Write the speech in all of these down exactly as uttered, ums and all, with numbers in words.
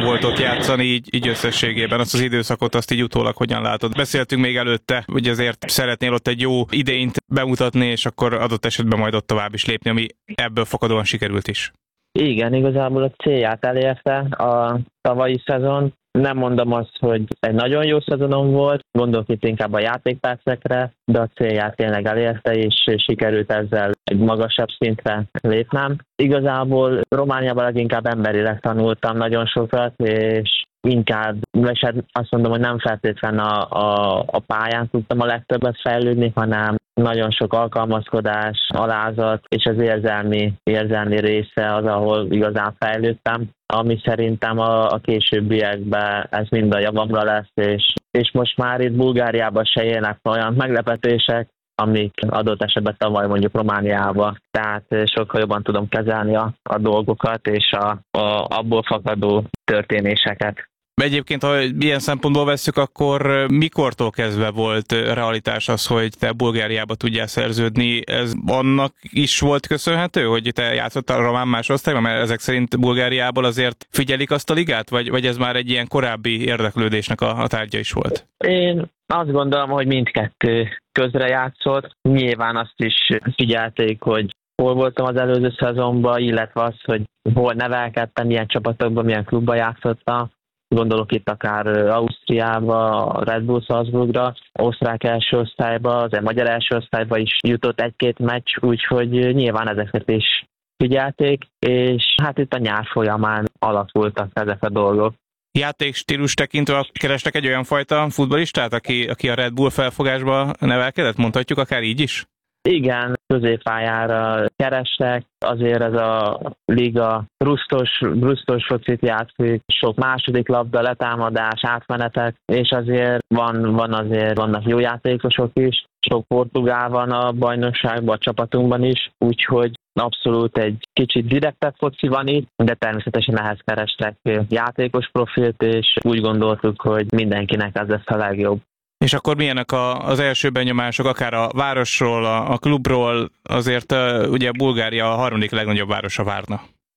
volt ott játszani, így, így összességében azt az időszakot, azt így utólag hogyan látod. Beszéltünk még előtte, hogy azért szeretnél ott egy jó idényt bemutatni, és akkor adott esetben majd ott tovább is lépni, ami ebből fakadóan sikerült is. Igen, igazából a célját elérte a tavalyi szezon. Nem mondom azt, hogy egy nagyon jó szezonom volt, gondolok itt inkább a játékpercekre, de a célját tényleg elérte, és sikerült ezzel egy magasabb szintre lépnem. Igazából Romániában leginkább emberileg tanultam nagyon sokat, és inkább, és azt mondom, hogy nem feltétlenül a, a, a pályán tudtam a legtöbbet fejlődni, hanem nagyon sok alkalmazkodás, alázat, és az érzelmi, érzelmi része az, ahol igazán fejlődtem, ami szerintem a, a későbbiekben ez mind a javamra lesz, és, és most már itt Bulgáriában se élnek olyan meglepetések, amik adott esetben tavaly mondjuk Romániában. Tehát sokkal jobban tudom kezelni a, a dolgokat, és a, a, abból fakadó történéseket. Egyébként, ha ilyen szempontból vesszük, akkor mikortól kezdve volt realitás az, hogy te Bulgáriába tudjál szerződni? Ez annak is volt köszönhető, hogy te játszottál a román másodosztályban, mert ezek szerint Bulgáriából azért figyelik azt a ligát, vagy, vagy ez már egy ilyen korábbi érdeklődésnek a, a tárgya is volt? Én azt gondolom, hogy mindkettő közre játszott. Nyilván azt is figyelték, hogy hol voltam az előző szezonban, illetve az, hogy hol nevelkedtem, milyen csapatokban, milyen klubban játszottam. Gondolok itt akár Ausztriába, Red Bull Salzburgra, osztrák első osztályba, az magyar első osztályba is jutott egy-két meccs, úgyhogy nyilván ezeket is figyelték, és hát itt a nyár folyamán alakultak ezek a dolgok. Játékstílus tekintve kerestek egy olyan fajta futballistát, aki, aki a Red Bull felfogásba nevelkedett, mondhatjuk akár így is? Igen, középpályára kerestek, azért ez a liga brusztos, brusztos focit játszik, sok második labda, letámadás, átmenetek, és azért van, van azért, vannak jó játékosok is, sok portugál van a bajnokságban, a csapatunkban is, úgyhogy abszolút egy kicsit direktebb foci van itt, de természetesen ehhez kerestek játékos profilt, és úgy gondoltuk, hogy mindenkinek ez lesz a legjobb. És akkor milyenek a, az első benyomások, akár a városról, a, a klubról, azért uh, ugye Bulgária a harmadik legnagyobb városa Várna.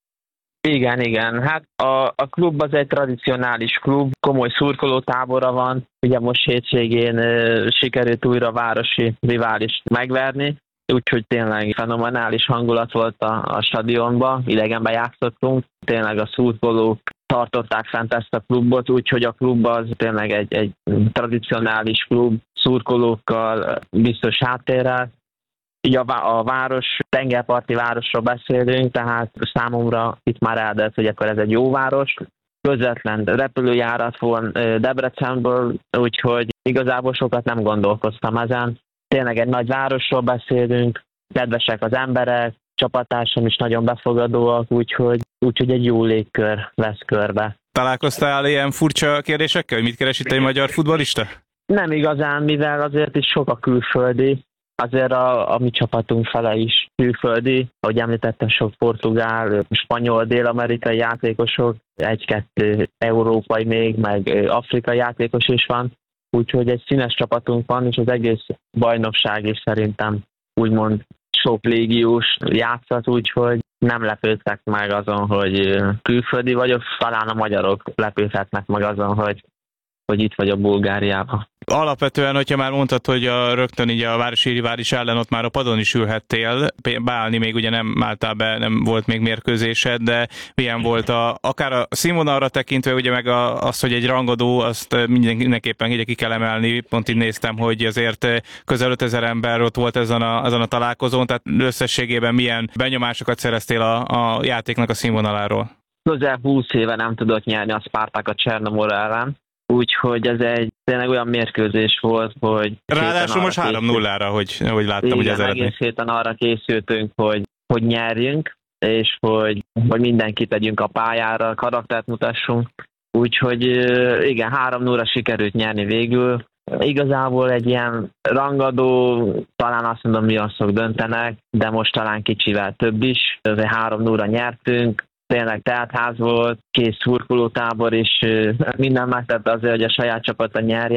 Igen, igen. Hát a, a klub az egy tradicionális klub, komoly szurkolótábora van. Ugye most hétvégén uh, sikerült újra városi riválist megverni, úgyhogy tényleg fenomenális hangulat volt a, a stadionban, idegenben játszottunk. Tényleg a szurkolók tartották fent ezt a klubot, úgyhogy a klub az tényleg egy, egy tradicionális klub, szurkolókkal, biztos háttérrel. Így a, a város, tengerparti városról beszélünk, tehát számomra itt már eldőlt, hogy akkor ez egy jó város. Közvetlen repülőjárat van Debrecenből, úgyhogy igazából sokat nem gondolkoztam ezen. Tényleg egy nagy városról beszélünk, kedvesek az emberek, csapattársam is nagyon befogadóak, úgyhogy, úgyhogy egy jó légkör vesz körbe. Találkoztál ilyen furcsa kérdésekkel, hogy mit keres itt egy magyar futballista? Nem igazán, mivel azért is sok a külföldi, azért a, a mi csapatunk fele is külföldi. Ahogy említettem, sok portugál, spanyol, dél-amerikai játékosok, egy-kettő európai még, meg afrikai játékos is van. Úgyhogy egy színes csapatunk van, és az egész bajnokság is szerintem úgymond sok légiós játszat, úgyhogy nem lepődtek meg azon, hogy külföldi vagyok, talán a magyarok lepődhetnek meg azon, hogy, hogy itt vagyok Bulgáriában. Alapvetően, hogyha már mondtad, hogy a, rögtön így a városi rivális ellen ott már a padon is ülhettél, beállni még ugye nem álltál be, nem volt még mérkőzésed, de milyen volt a, akár a színvonalra tekintve, ugye meg a, az, hogy egy rangadó, azt mindenképpen így ki kell emelni, pont így néztem, hogy azért közel ötezer ember ott volt ezen a, ezen a találkozón, tehát összességében milyen benyomásokat szereztél a, a játéknak a színvonaláról? Közel húsz éve nem tudott nyerni a Spartak a Csernomorra ellen. Úgyhogy ez egy tényleg olyan mérkőzés volt, hogy... Ráadásul most három nullára, hogy, hogy láttam, igen, hogy az eredmény. egész héten arra készültünk, hogy, hogy nyerjünk, és hogy, hogy mindenkit tegyünk a pályára, karaktert mutassunk. Úgyhogy igen, három nullra sikerült nyerni végül. Igazából egy ilyen rangadó, talán azt mondom, mi azok döntenek, de most talán kicsivel több is. három nullra nyertünk. Tényleg teltház volt, kész szurkolótábor, és minden megtette azért, hogy a saját csapata nyerjen.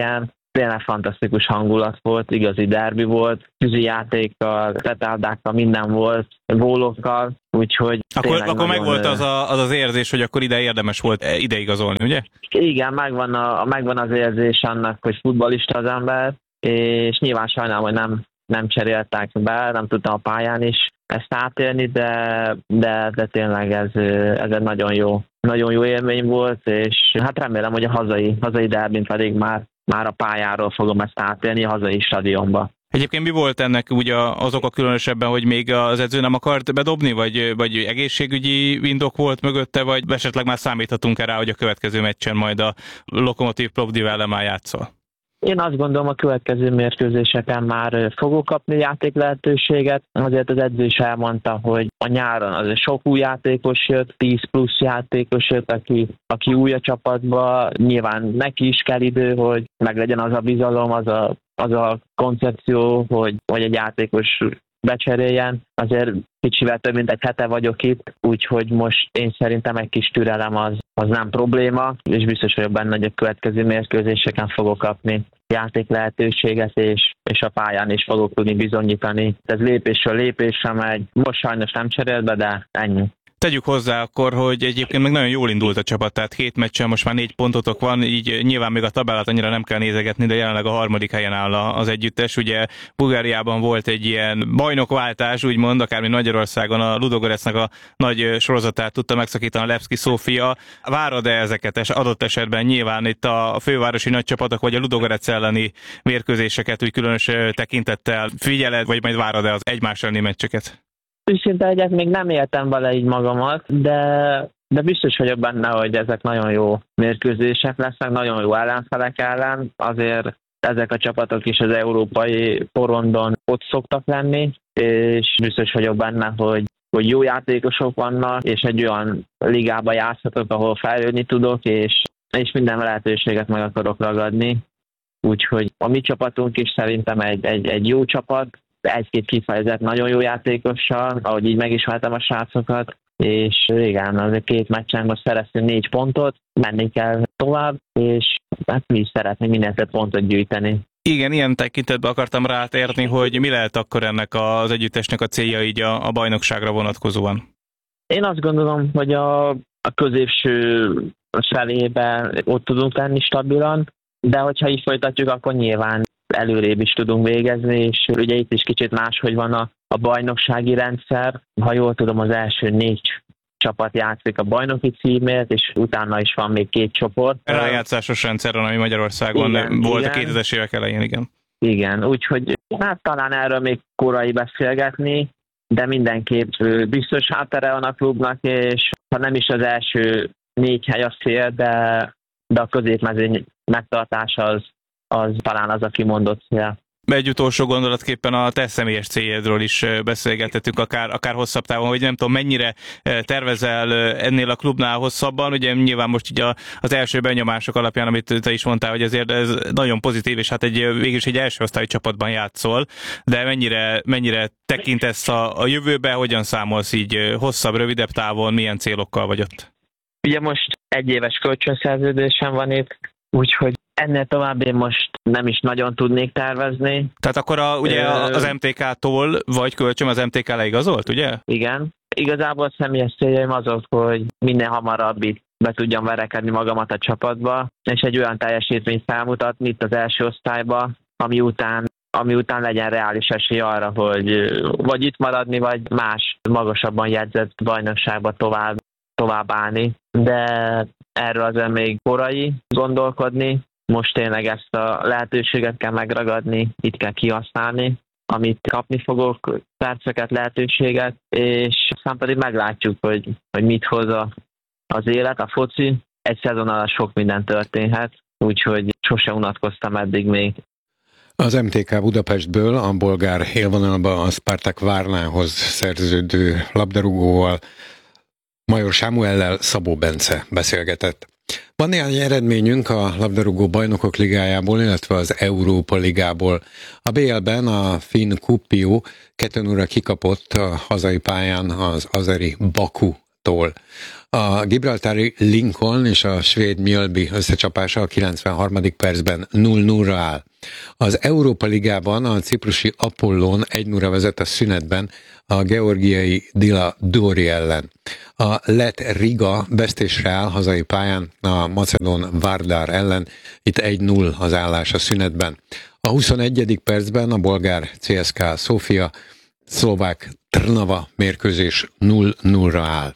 tényleg fantasztikus hangulat volt, igazi derbi volt, tűzijátékkal, petárdákkal, minden volt, gólokkal, úgyhogy Akkor, akkor nagyon... megvolt az, a, az az érzés, hogy akkor ide érdemes volt ideigazolni, ugye? Igen, megvan, a, megvan az érzés annak, hogy futballista az ember, és nyilván sajnálom, hogy nem, nem cseréltek be, nem tudtam a pályán is ezt átélni, de, de, de tényleg ez, ez egy nagyon jó, nagyon jó élmény volt, és hát remélem, hogy a hazai, hazai derbin pedig már, már a pályáról fogom ezt átélni, a hazai stadionba. Egyébként mi volt ennek ugye az oka különösebben, hogy még az edző nem akart bedobni, vagy, vagy egészségügyi indok volt mögötte, vagy esetleg már számíthatunk rá, hogy a következő meccsen majd a Lokomotív Plovdiv ellen már játszol? Én azt gondolom, a következő mérkőzéseken már fogok kapni játék lehetőséget. Azért az edző is elmondta, hogy a nyáron azért sok új játékos jött, tíz plusz játékos jött, aki, aki új a csapatba. Nyilván neki is kell idő, hogy meglegyen az a bizalom, az a, az a koncepció, hogy, hogy egy játékos becseréljen. Azért kicsivel több mint egy hete vagyok itt, úgyhogy most én szerintem egy kis türelem az, az nem probléma, és biztos vagyok benne, hogy a következő mérkőzéseken fogok kapni játék lehetőséget, és, és a pályán is fogok tudni bizonyítani. Ez lépésről lépésre megy. Most sajnos nem cserélt be, de ennyi. Tegyük hozzá akkor, hogy egyébként meg nagyon jól indult a csapat, tehát két meccsen most már négy pontotok van, így nyilván még a tabellát annyira nem kell nézegetni, de jelenleg a harmadik helyen áll az együttes. Ugye Bulgáriában volt egy ilyen bajnokváltás, úgymond, akármi Magyarországon a Ludogorecnek a nagy sorozatát tudta megszakítani a Levski Szófia. Várod-e ezeket adott esetben nyilván itt a fővárosi nagy csapatok, vagy a Ludogorec elleni mérkőzéseket úgy különös tekintettel figyeled, vagy majd várod-e az egymás elleni meccseket? Őszinte legyek, még nem éltem vele így magamat, de, de biztos vagyok benne, hogy ezek nagyon jó mérkőzések lesznek, nagyon jó ellenfelek ellen. Azért ezek a csapatok is az európai porondon ott szoktak lenni, és biztos vagyok benne, hogy, hogy jó játékosok vannak, és egy olyan ligába játszhatok, ahol fejlődni tudok, és, és minden lehetőséget meg akarok ragadni. Úgyhogy a mi csapatunk is szerintem egy, egy, egy jó csapat, egy-két kifejezett nagyon jó játékossal, ahogy így megismertem a srácokat, és igen, azért két meccsen most szereztünk négy pontot, menni kell tovább, és hát mi is szeretnénk minél több pontot gyűjteni. Igen, ilyen tekintetben akartam rátérni, hogy mi lehet akkor ennek az együttesnek a célja így a, a bajnokságra vonatkozóan? Én azt gondolom, hogy a, a középső felébe ott tudunk lenni stabilan, de hogyha így folytatjuk, akkor nyilván előrébb is tudunk végezni, és ugye itt is kicsit máshogy van a, a bajnoksági rendszer. Ha jól tudom, az első négy csapat játszik a bajnoki címért, és utána is van még két csoport. Rájátszásos rendszer van, ami Magyarországon igen, volt igen. A kétezres évek elején, igen. Igen, úgyhogy hát talán erről még korai beszélgetni, de mindenképp biztos háttere van a klubnak, és ha nem is az első négy hely a cél, de, de a középmezőny megtartása az az talán az a kimondott cél. Egy utolsó gondolatképpen a te személyes céljadról is beszélgethetünk, akár, akár hosszabb távon, hogy nem tudom, mennyire tervezel ennél a klubnál hosszabban. Ugye nyilván most így az első benyomások alapján, amit te is mondtál, hogy azért ez nagyon pozitív, és hát egy, végülis egy első osztályú csapatban játszol, de mennyire, mennyire tekintesz a, a jövőbe, hogyan számolsz így hosszabb, rövidebb távon, milyen célokkal vagy ott? Ugye most egy éves kölcsönszerződésem van itt, úgyhogy ennél tovább én most nem is nagyon tudnék tervezni. Tehát akkor a, ugye az em té ká-tól vagy kölcsön az em té ká leigazolt, ugye? Igen. Igazából a személyes céljaim azok, hogy minél hamarabb itt be tudjam verekedni magamat a csapatba, és egy olyan teljesítményt felmutatni itt az első osztályba, ami után, ami után legyen reális esély arra, hogy vagy itt maradni, vagy más magasabban jegyzett bajnokságba tovább, tovább állni. De erről azért még korai gondolkodni. Most tényleg ezt a lehetőséget kell megragadni, itt kell kihasználni, amit kapni fogok, perceket, lehetőséget, és aztán pedig meglátjuk, hogy, hogy mit hoz a, az élet, a foci. Egy szezon alatt sok minden történhet, úgyhogy sose unatkoztam eddig még. Az em té ká Budapestből a bolgár élvonalba a Spartak Várnához szerződő labdarúgóval, Major Sámuellel Szabó Bence beszélgetett. Van néhány eredményünk a labdarúgó bajnokok ligájából, illetve az Európa ligából. A bé el-ben a finn Kuopio kettő nulla kikapott a hazai pályán az azeri Baku Svájctól. A gibraltári Lincoln és a svéd Mjölby összecsapása a kilencvenharmadik percben nulla nullra áll. Az Európa Ligában a ciprusi Apollon egy nullra vezet a szünetben a georgiai Dila Dori ellen. A lett Riga vesztésre áll hazai pályán a macedón Vardar ellen, itt egy null az állás a szünetben. A huszonegyedik percben a bolgár cé es ká Sofia, szlovák Trnava mérkőzés nulla nullra áll.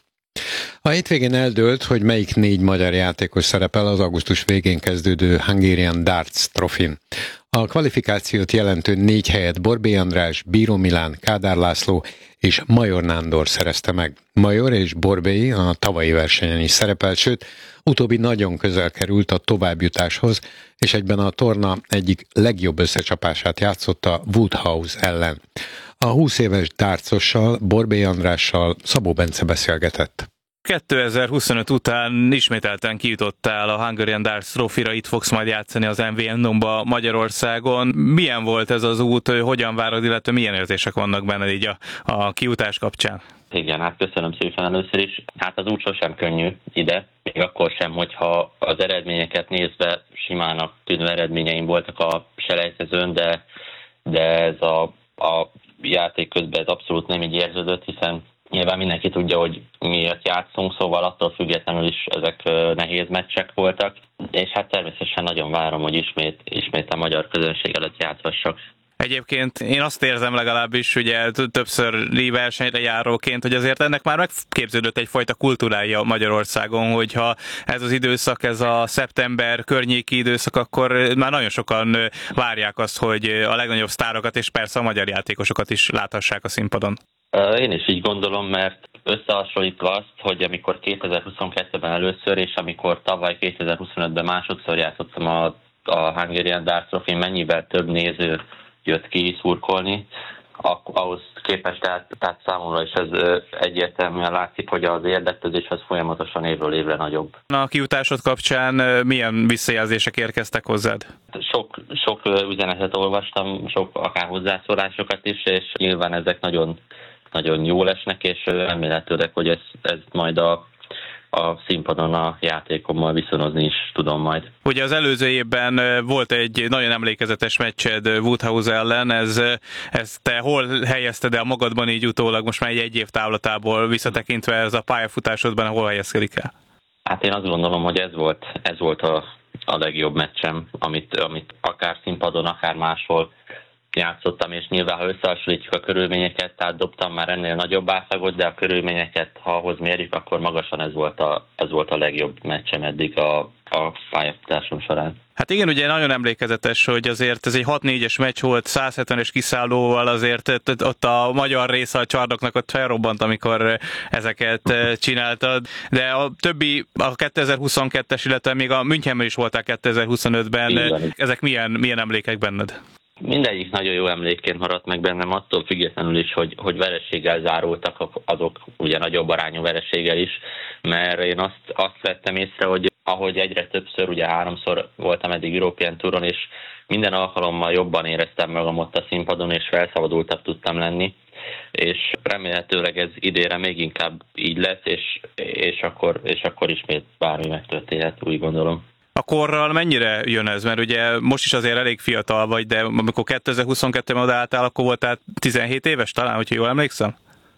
A hétvégén eldőlt, hogy melyik négy magyar játékos szerepel az augusztus végén kezdődő Hungarian Darts Trophy-n. A kvalifikációt jelentő négy helyet Borbély András, Bíró Milán, Kádár László és Major Nándor szerezte meg. Major és Borbély a tavalyi versenyen is szerepelt, sőt, utóbbi nagyon közel került a továbbjutáshoz, és egyben a torna egyik legjobb összecsapását játszotta Woodhouse ellen. A húsz éves dárcossal, Borbély Andrással Szabó Bence beszélgetett. kétezer-huszonöt után ismételten kijutottál a Hungarian Darts Trophy-ra, itt fogsz majd játszani az em vé en Domba Magyarországon. Milyen volt ez az út, hogyan várod, illetve milyen érzések vannak benned így a, a kijutás kapcsán? Igen, hát köszönöm szépen először is. Hát az út sosem könnyű ide, még akkor sem, hogyha az eredményeket nézve simának tűnő eredményeim voltak a selejtezőn, de, de ez a, a játék közben ez abszolút nem így érződött, hiszen nyilván mindenki tudja, hogy miért játszunk, szóval attól függetlenül is ezek nehéz meccsek voltak, és hát természetesen nagyon várom, hogy ismét, ismét a magyar közönség előtt játszhassak. Egyébként én azt érzem legalábbis, ugye többször versenyre járóként, hogy azért ennek már megképződött egyfajta kultúrája Magyarországon, hogyha ez az időszak, ez a szeptember környéki időszak, akkor már nagyon sokan várják azt, hogy a legnagyobb sztárokat és persze a magyar játékosokat is láthassák a színpadon. Én is így gondolom, mert összehasonlítva azt, hogy amikor kétezer-huszonkettőben először, és amikor tavaly kétezer-huszonötben másodszor játszottam a, a Hungarian Darts Trophy, mennyivel több néző jött ki szurkolni, ahhoz képest, tehát, tehát számomra is ez egyértelműen látszik, hogy az érdeklődés az folyamatosan évről évre nagyobb. A kijutásod kapcsán milyen visszajelzések érkeztek hozzád? Sok, sok üzenetet olvastam, sok akár hozzászólásokat is, és nyilván ezek nagyon, nagyon jól esnek, és remélhetőleg, hogy ez, ez majd a a színpadon a játékommal viszonozni is tudom majd. Ugye az előző évben volt egy nagyon emlékezetes meccsed Woodhouse ellen, ez, ez te hol helyezted el magadban így utólag, most már egy, egy év távlatából visszatekintve ez a pályafutásodban, hol helyezkedik el? Hát én azt gondolom, hogy ez volt, ez volt a, a legjobb meccsem, amit, amit akár színpadon, akár máshol játszottam, és nyilván, ha összehasonlítjuk a körülményeket, tehát dobtam már ennél nagyobb átlagot, de a körülményeket, ha ahhoz mérjük, akkor magasan ez volt a, ez volt a legjobb meccsem eddig a, a pályafutásom során. Hát igen, ugye nagyon emlékezetes, hogy azért ez egy hat négyes meccs volt, száz hetvenes kiszállóval, azért ott a magyar része a csarnoknak ott felrobbant, amikor ezeket csináltad, de a többi, a kétezer-huszonkettes, illetve még a Münchenben is voltál kétezer-huszonötben, ezek milyen, milyen emlékek benned? Mindegyik nagyon jó emlékként maradt meg bennem, attól függetlenül is, hogy, hogy vereséggel zárultak, azok ugye nagyobb arányú vereséggel is, mert én azt, azt vettem észre, hogy ahogy egyre többször, ugye háromszor voltam eddig European Touron, és minden alkalommal jobban éreztem magam ott a színpadon, és felszabadultabb tudtam lenni, és remélhetőleg ez idénre még inkább így lesz, és, és, akkor, és akkor ismét bármi megtörténhet, úgy gondolom. A korral mennyire jön ez? Mert ugye most is azért elég fiatal vagy, de amikor kétezer-huszonkettőben odaálltál, akkor voltál tizenhét éves talán, hogyha jól emlékszem?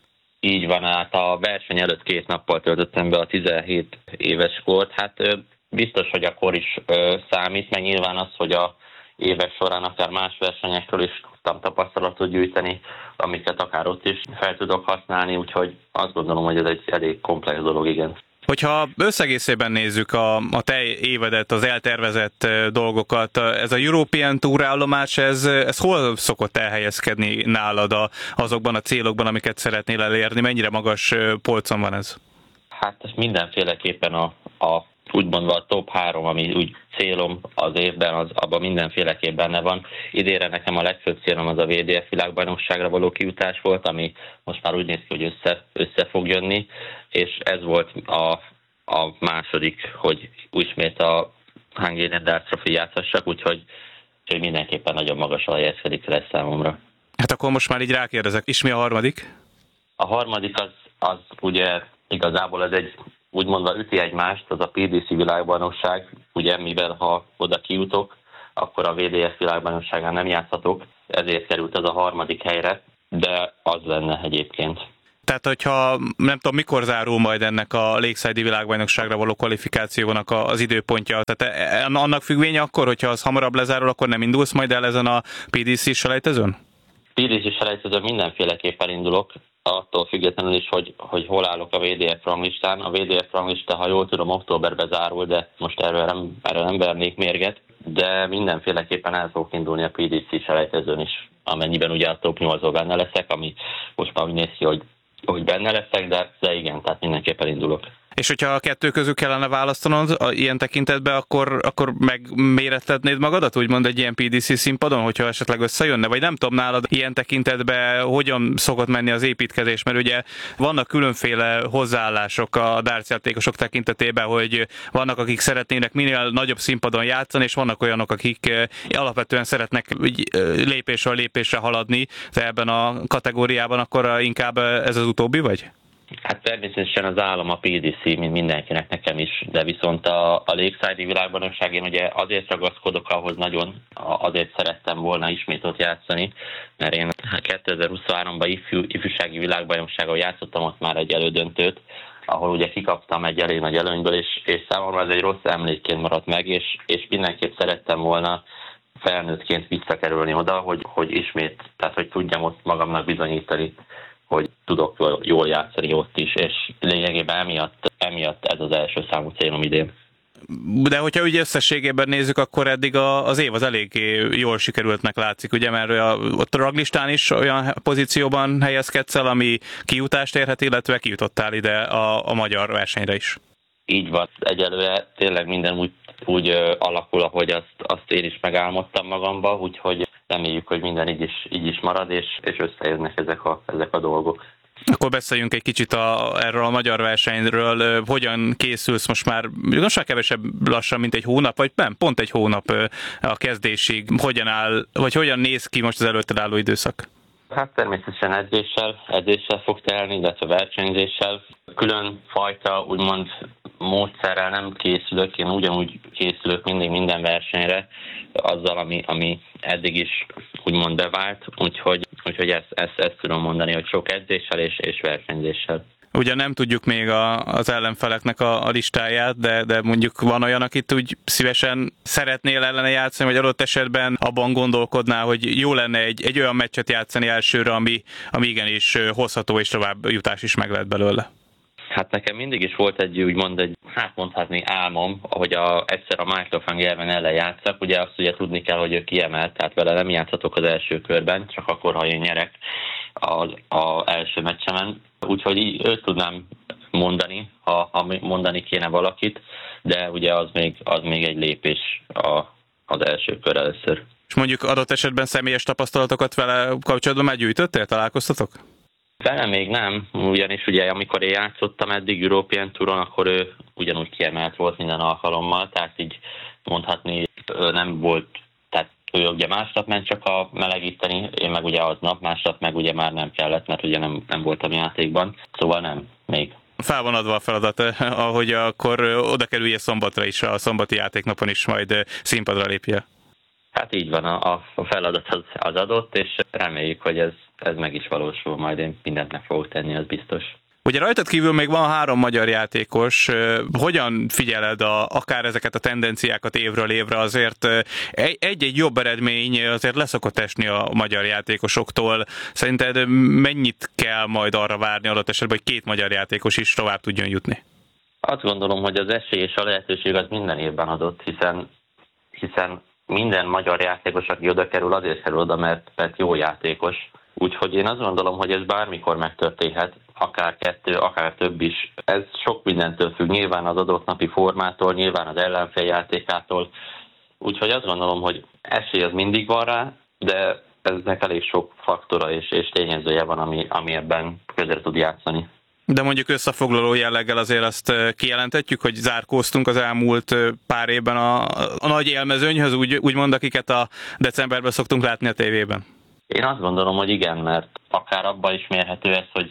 Így van, hát a verseny előtt két nappal töltöttem be a tizenhét éves kort. Hát biztos, hogy a kor is számít, meg nyilván az, hogy a évek során akár más versenyekről is tudtam tapasztalatot gyűjteni, amiket akár ott is fel tudok használni, úgyhogy azt gondolom, hogy ez egy elég komplex dolog, igen. Hogyha összegészében nézzük a, a te évedet, az eltervezett dolgokat, ez a European Tour állomás, ez, ez hol szokott elhelyezkedni nálad a, azokban a célokban, amiket szeretnél elérni? Mennyire magas polcon van ez? Hát ez mindenféleképpen a, a úgymond a top három, ami úgy célom az évben, az, abban mindenféleképpen benne van. Idénre nekem a legfőbb célom az a vé dé ef világbajnokságra való kijutás volt, ami most már úgy néz ki, hogy össze, össze fog jönni, és ez volt a, a második, hogy ismét a Hungarian Darts Trophy játszhassak, úgyhogy, úgyhogy mindenképpen nagyon magasra helyezkedik lesz számomra. Hát akkor most már így rákérdezek, és mi a harmadik? A harmadik az, az ugye igazából ez egy úgymondva üti egymást, az a pé dé cé világbajnokság, ugye mivel ha oda kijutok, akkor a vé dé ef világbajnokságán nem játszhatok, ezért került ez a harmadik helyre, de az lenne egyébként. Tehát, hogyha nem tudom, mikor zárul majd ennek a Lakeside-i világbajnokságra való kvalifikációnak az időpontja, tehát annak függvénye akkor, hogyha az hamarabb lezárul, akkor nem indulsz majd el ezen a pé dé cé selejtezőn? pé dé cé selejtezőn mindenféleképpen indulok, attól függetlenül is, hogy, hogy hol állok a vé dé ef ranglistán. A vé dé ef ranglista, ha jól tudom, októberben zárul, de most erről nem, erről nem vernék mérget, de mindenféleképpen el fogok indulni a pé dé cé selejtezőn is, amennyiben ugye a top nyolcban benne leszek, ami most már úgy néz ki, hogy, hogy benne leszek, de, de igen, tehát mindenképpen indulok. És hogyha a kettő közül kellene választanod a, ilyen tekintetben, akkor, akkor megmérettetnéd magadat, úgymond egy ilyen pé dé cé színpadon, hogyha esetleg összejönne? Vagy nem tudom nálad ilyen tekintetben hogyan szokott menni az építkezés, mert ugye vannak különféle hozzáállások a dartsjátékosok tekintetében, hogy vannak, akik szeretnének minél nagyobb színpadon játszani, és vannak olyanok, akik alapvetően szeretnek lépésről lépésre haladni, de ebben a kategóriában akkor inkább ez az utóbbi vagy? Hát természetesen az állam a pé dé cé, mint mindenkinek, nekem is, de viszont a, a Lakeside-i világbajnokság, én ugye azért ragaszkodok ahhoz nagyon, azért szerettem volna ismét ott játszani, mert én kétezer-huszonháromban ifjú, ifjúsági világbajnokságon játszottam ott már egy elődöntőt, ahol ugye kikaptam egy elég nagy előnyből, és, és számomra ez egy rossz emlékként maradt meg, és, és mindenképp szerettem volna felnőttként visszakerülni oda, hogy, hogy ismét, tehát hogy tudjam ott magamnak bizonyítani, hogy tudok jól játszani ott is, és lényegében emiatt, emiatt ez az első számú célom idén. De hogyha úgy összességében nézzük, akkor eddig az év az eléggé jól sikerültnek látszik, ugye, mert a, ott a ranglistán is olyan pozícióban helyezkedsz el, ami kijutást érhet, illetve kijutottál ide a, a magyar versenyre is. Így van, egyelőre tényleg minden úgy, úgy alakul, ahogy azt, azt én is megálmodtam magamba, úgyhogy reméljük, hogy minden így is, így is marad, és, és összejönnek ezek a, ezek a dolgok. Akkor beszéljünk egy kicsit a, erről a magyar versenyről. Hogyan készülsz most már, most már kevesebb lassan, mint egy hónap, vagy nem, pont egy hónap a kezdésig. Hogyan áll, vagy hogyan néz ki most az előtted álló időszak? Hát természetesen edzéssel, edzéssel fog telni, illetve versenyzéssel. Külön fajta, úgymond módszerrel nem készülök, én ugyanúgy készülök mindig minden versenyre, azzal, ami, ami eddig is úgymond bevált, úgyhogy, úgyhogy ezt, ezt, ezt tudom mondani, hogy sok edzéssel és, és versenyzéssel. Ugye nem tudjuk még a, az ellenfeleknek a, a listáját, de, de mondjuk van olyan, akit úgy szívesen szeretnél ellene játszani, vagy adott esetben abban gondolkodnál, hogy jó lenne egy, egy olyan meccset játszani elsőre, ami, ami igenis hozható, és tovább jutás is meg lehet belőle. Hát nekem mindig is volt egy, úgymond egy, hát mondhatni álmom, ahogy a, egyszer a Michael van Gerwen ellen játszak, ugye azt ugye tudni kell, hogy ő kiemelt, tehát vele nem játszhatok az első körben, csak akkor, ha én nyerek az, az első meccsemen. Úgyhogy így őt tudnám mondani, ha, ha mondani kéne valakit, de ugye az még, az még egy lépés a, az első kör először. És mondjuk adott esetben személyes tapasztalatokat vele kapcsolatban már gyűjtöttél, találkoztatok? Vele még nem, ugyanis ugye amikor én játszottam eddig European Touron, akkor ő ugyanúgy kiemelt volt minden alkalommal, tehát így mondhatni nem volt, tehát ő ugye másnap ment csak a melegíteni, én meg ugye aznap, másnap meg ugye már nem kellett, mert ugye nem, nem voltam játékban, szóval nem, még. Fel van adva a feladat, ahogy akkor oda kerülje szombatra is, a szombati játéknapon is majd színpadra lépje. Hát így van, a, a feladat az, az adott, és reméljük, hogy ez, ez meg is valósul, majd én mindent meg fogok tenni, az biztos. Ugye rajtad kívül még van három magyar játékos. Hogyan figyeled a, akár ezeket a tendenciákat évről évre? Azért egy-egy jobb eredmény azért leszokott esni a magyar játékosoktól. Szerinted mennyit kell majd arra várni adott esetben, hogy két magyar játékos is tovább tudjon jutni? Azt gondolom, hogy az esély és a lehetőség az minden évben adott, hiszen, hiszen minden magyar játékos, aki oda kerül, azért kerül oda, mert, mert jó játékos. Úgyhogy én azt gondolom, hogy ez bármikor megtörténhet, akár kettő, akár több is. Ez sok mindentől függ, nyilván az adott napi formától, nyilván az ellenfél játékától. Úgyhogy azt gondolom, hogy esély az mindig van rá, de eznek elég sok faktora és, és tényezője van, ami, ami ebben közre tud játszani. De mondjuk összefoglaló jelleggel azért azt kijelentetjük, hogy zárkóztunk az elmúlt pár évben a, a nagy élmezőnyhöz, úgy, úgymond, akiket a decemberben szoktunk látni a tévében. Én azt gondolom, hogy igen, mert akár abban is mérhető ez, hogy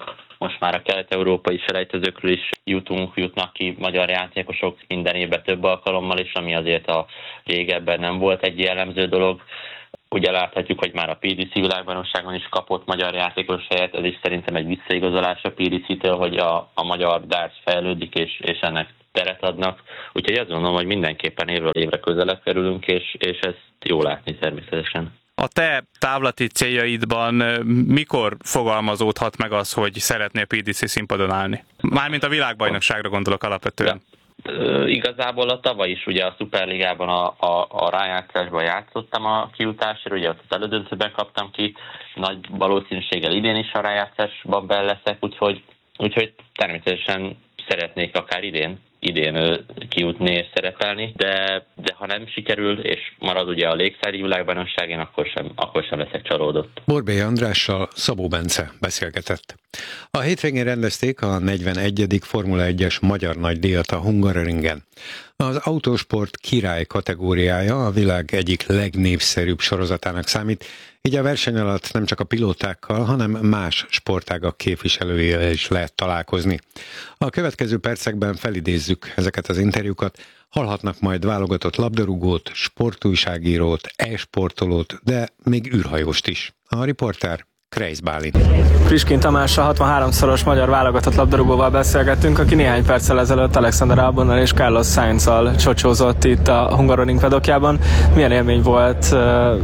most már a kelet-európai selejtezőkről is jutunk, jutnak ki magyar játékosok minden évben több alkalommal is, ami azért a régebben nem volt egy jellemző dolog. Ugye láthatjuk, hogy már a pé dé cé világbajnokságon is kapott magyar játékos helyet, ez is szerintem egy visszaigazolás a pé dé cé-től, hogy a, a magyar darts fejlődik, és, és ennek teret adnak. Úgyhogy azt gondolom, hogy mindenképpen évről évre közelebb kerülünk, és, és ezt jó látni természetesen. A te távlati céljaidban mikor fogalmazódhat meg az, hogy szeretnél pé dé cé színpadon állni? Mármint a világbajnokságra gondolok alapvetően. De, igazából a tavaly is ugye a Szuperligában a, a, a rájátszásban játszottam a kijutásra, ugye ott az elődöntőben kaptam ki, nagy valószínűséggel idén is a rájátszásban benne leszek, úgyhogy, úgyhogy természetesen szeretnék akár idén, idén kijutni és szerepelni, de, de ha nem sikerül, és marad ugye a légszári világbajnokságén, akkor sem, akkor sem leszek csalódott. Borbély Andrással Szabó Bence beszélgetett. A hétvégén rendezték a negyvenegyedik Formula egyes magyar nagydíjat a Hungaroringen. Az autósport király kategóriája a világ egyik legnépszerűbb sorozatának számít, így a verseny alatt nem csak a pilótákkal, hanem más sportágak képviselőivel is lehet találkozni. A következő percekben felidézzük ezeket az interjúkat, hallhatnak majd válogatott labdarúgót, sportújságírót, e-sportolót, de még űrhajóst is. A riporter Kreisz Bálint. Friskén Tamással hatvanháromszoros magyar válogatott labdarúgóval beszélgettünk, aki néhány perccel ezelőtt Alexander Albonnal és Carlos Sainzzal csocsózott itt a Hungaroring paddockjában. Milyen élmény volt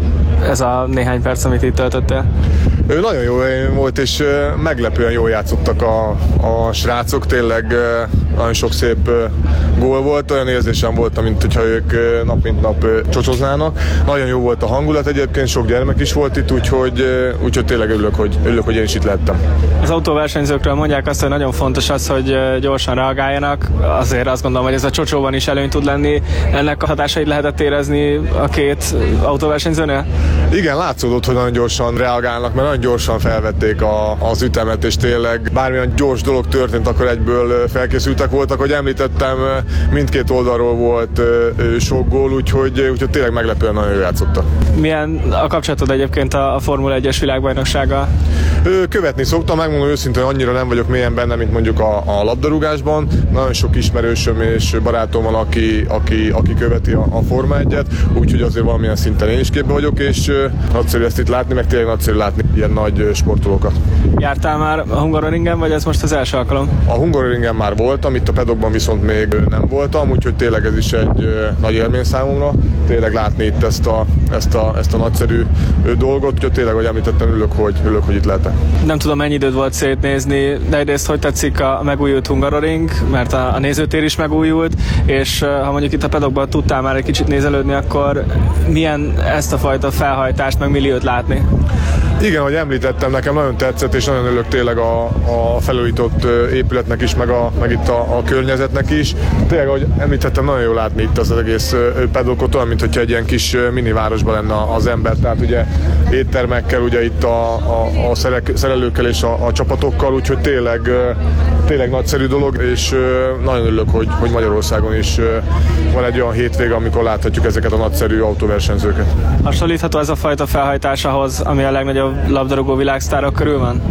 ez a néhány perc, amit itt töltöttél? Ő nagyon jó volt, és meglepően jól játszottak a, a srácok, tényleg nagyon sok szép gól volt, olyan érzésem volt, mint hogyha ők nap mint nap csocsoznának. Nagyon jó volt a hangulat egyébként, sok gyermek is volt itt, úgyhogy, úgyhogy tényleg örülök hogy, örülök, hogy én is itt lettem. Az autóversenyzőkről mondják azt, hogy nagyon fontos az, hogy gyorsan reagáljanak. Azért azt gondolom, hogy ez a csocsóban is előny tud lenni. Ennek a hatásait lehetett érezni a két autóversenyzőnél? Igen, látszódott, hogy nagyon gyorsan reagálnak, mert nagyon gyorsan felvették a, az ütemet, és tényleg bármilyen gyors dolog történt, akkor egyből felkészültek voltak. Hogy említettem, mindkét oldalról volt sok gól, úgyhogy, úgyhogy tényleg meglepően nagyon jól játszottak. Milyen a kapcsolatod egyébként a Formula egyes világbajnoksággal? Követni szoktam, megmondom őszintén, hogy annyira nem vagyok mélyen benne, mint mondjuk a, a labdarúgásban. Nagyon sok ismerősöm és barátom van, aki, aki, aki követi a, a Forma egyet, úgyhogy azért valamilyen szinten én is képbe vagyok, és nagyszerű ezt itt látni, meg tényleg nagyszerű látni ilyen nagy sportolókat. Jártál már a Hungaroringen, vagy ez most az első alkalom? A Hungaroringen már voltam, itt a pedokban viszont még nem voltam, úgyhogy tényleg ez is egy nagy élmény számomra. Tényleg látni itt ezt a, ezt a, ezt a nagyszerű dolgot, úgyhogy tényleg, hogy említettem, ülök, hogy, ülök, hogy itt lehetek. Nem tudom, mennyi időd volt szétnézni, de egyrészt hogy tetszik a megújult Hungaroring, mert a, a nézőtér is megújult, és ha mondjuk itt a pedokban tudtál már egy kicsit nézelődni, akkor milyen ezt a fajta felhajtást, meg milliót látni? Igen, ahogy említettem, nekem nagyon tetszett, és nagyon örülök tényleg a, a felújított épületnek is, meg, a, meg itt a, a környezetnek is. Tényleg, ahogy említettem, nagyon jó látni itt az egész pedokot, olyan, mint hogyha egy ilyen kis minivárosban lenne az ember. Tehát ugye éttermekkel, ugye itt a, a, a szerelőkkel és a, a csapatokkal, úgyhogy tényleg, tényleg nagyszerű dolog, és nagyon örülök, hogy, hogy Magyarországon is van egy olyan hétvége, amikor láthatjuk ezeket a nagyszerű autóversenyzőket. Hasonlítható ez a fajta felhajtás ahhoz, ami a legnagyobb labdarúgó világsztárok körül van?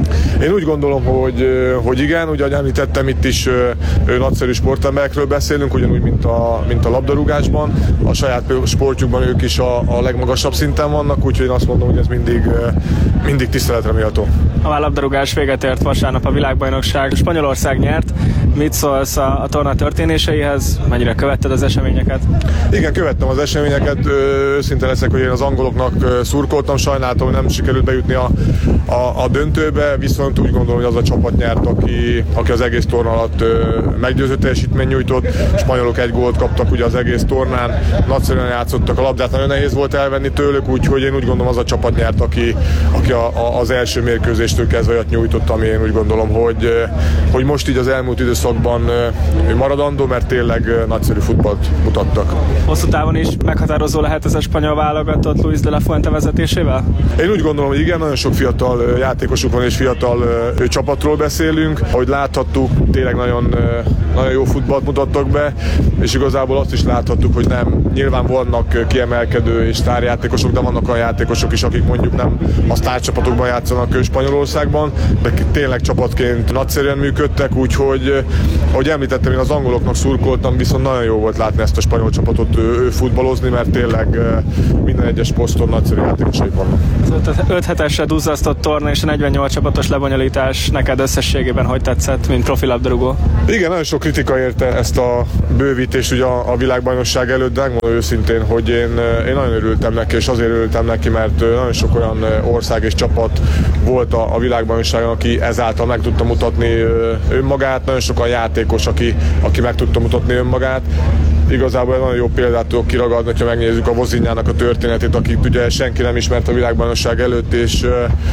Én úgy gondolom, hogy, hogy igen, ugye ahogy említettem, itt is nagyszerű sportemberekről beszélünk, ugyanúgy, mint a, mint a labdarúgásban. A saját sportjukban ők is a, a legmagasabb szinten vannak, úgyhogy én azt mondom, hogy ez mindig, mindig tiszteletre méltó. A labdarúgás véget ért vasárnap a világbajnokság. Spanyolország nyert. Mit szólsz a, a torna történéseihez? Mennyire követted az eseményeket? Igen, követtem az eseményeket. Őszinte leszek, hogy én az angoloknak szurkoltam. Sajnáltam, hogy nem sikerült bejutni a, a, a döntőbe, viszont úgy gondolom, hogy az a csapat nyert, aki, aki az egész torna alatt meggyőző teljesítmény nyújtott. Spanyolok egy gólt kaptak ugye az egész tornán. Nagyszerűen játszottak a labdát, nagyon nehéz volt elvenni tőlük, úgyhogy én úgy gondolom, az a csapat nyert, aki, aki a, a, az első mérkőzéstől kezdve olyat nyújtott, ami én úgy gondolom, hogy, hogy most így az elmúlt időszakban maradandó, mert tényleg nagyszerű futballt mutattak. Hosszú távon is meghatározó lehet ez a spanyol válogatott Luis de la Fuente vezetésével? Én úgy gondolom, hogy igen, nagyon sok fiatal játékosuk van és fiatal fiatal ö, csapatról beszélünk. Ahogy láthattuk, tényleg nagyon, ö, nagyon jó futballt mutattak be, és igazából azt is láthattuk, hogy nem, nyilván vannak kiemelkedő és sztárjátékosok, de vannak olyan játékosok is, akik mondjuk nem a sztárcsapatokban játszanak Spanyolországban, de tényleg csapatként nagyszerűen működtek, úgyhogy ahogy említettem, én az angoloknak szurkoltam, viszont nagyon jó volt látni ezt a spanyol csapatot ő, ő futballozni, mert tényleg minden egyes poszton nagyszerű játékosaik vannak. Az öt hetesre duzzasztott torna és a negyvennyolc csapatos lebonyolítás neked összességében hogy tetszett, mint profi labdarúgó? Igen, nagyon sok kritika érte ezt a bővítést ugye a, a világbajnokság előtt, de megmondom őszintén, hogy én, én nagyon örültem neki, és azért örültem neki, mert nagyon sok olyan ország és csapat volt a, a világbajnokságon, aki ezáltal meg tudta mutatni önmagát, nagyon sok olyan játékos, aki, aki meg tudta mutatni önmagát. Igazából nagyon jó példát tudok kiragadni, ha megnézzük a Vozinjának a történetét, akit ugye senki nem ismert a világbajnokság előtt, és,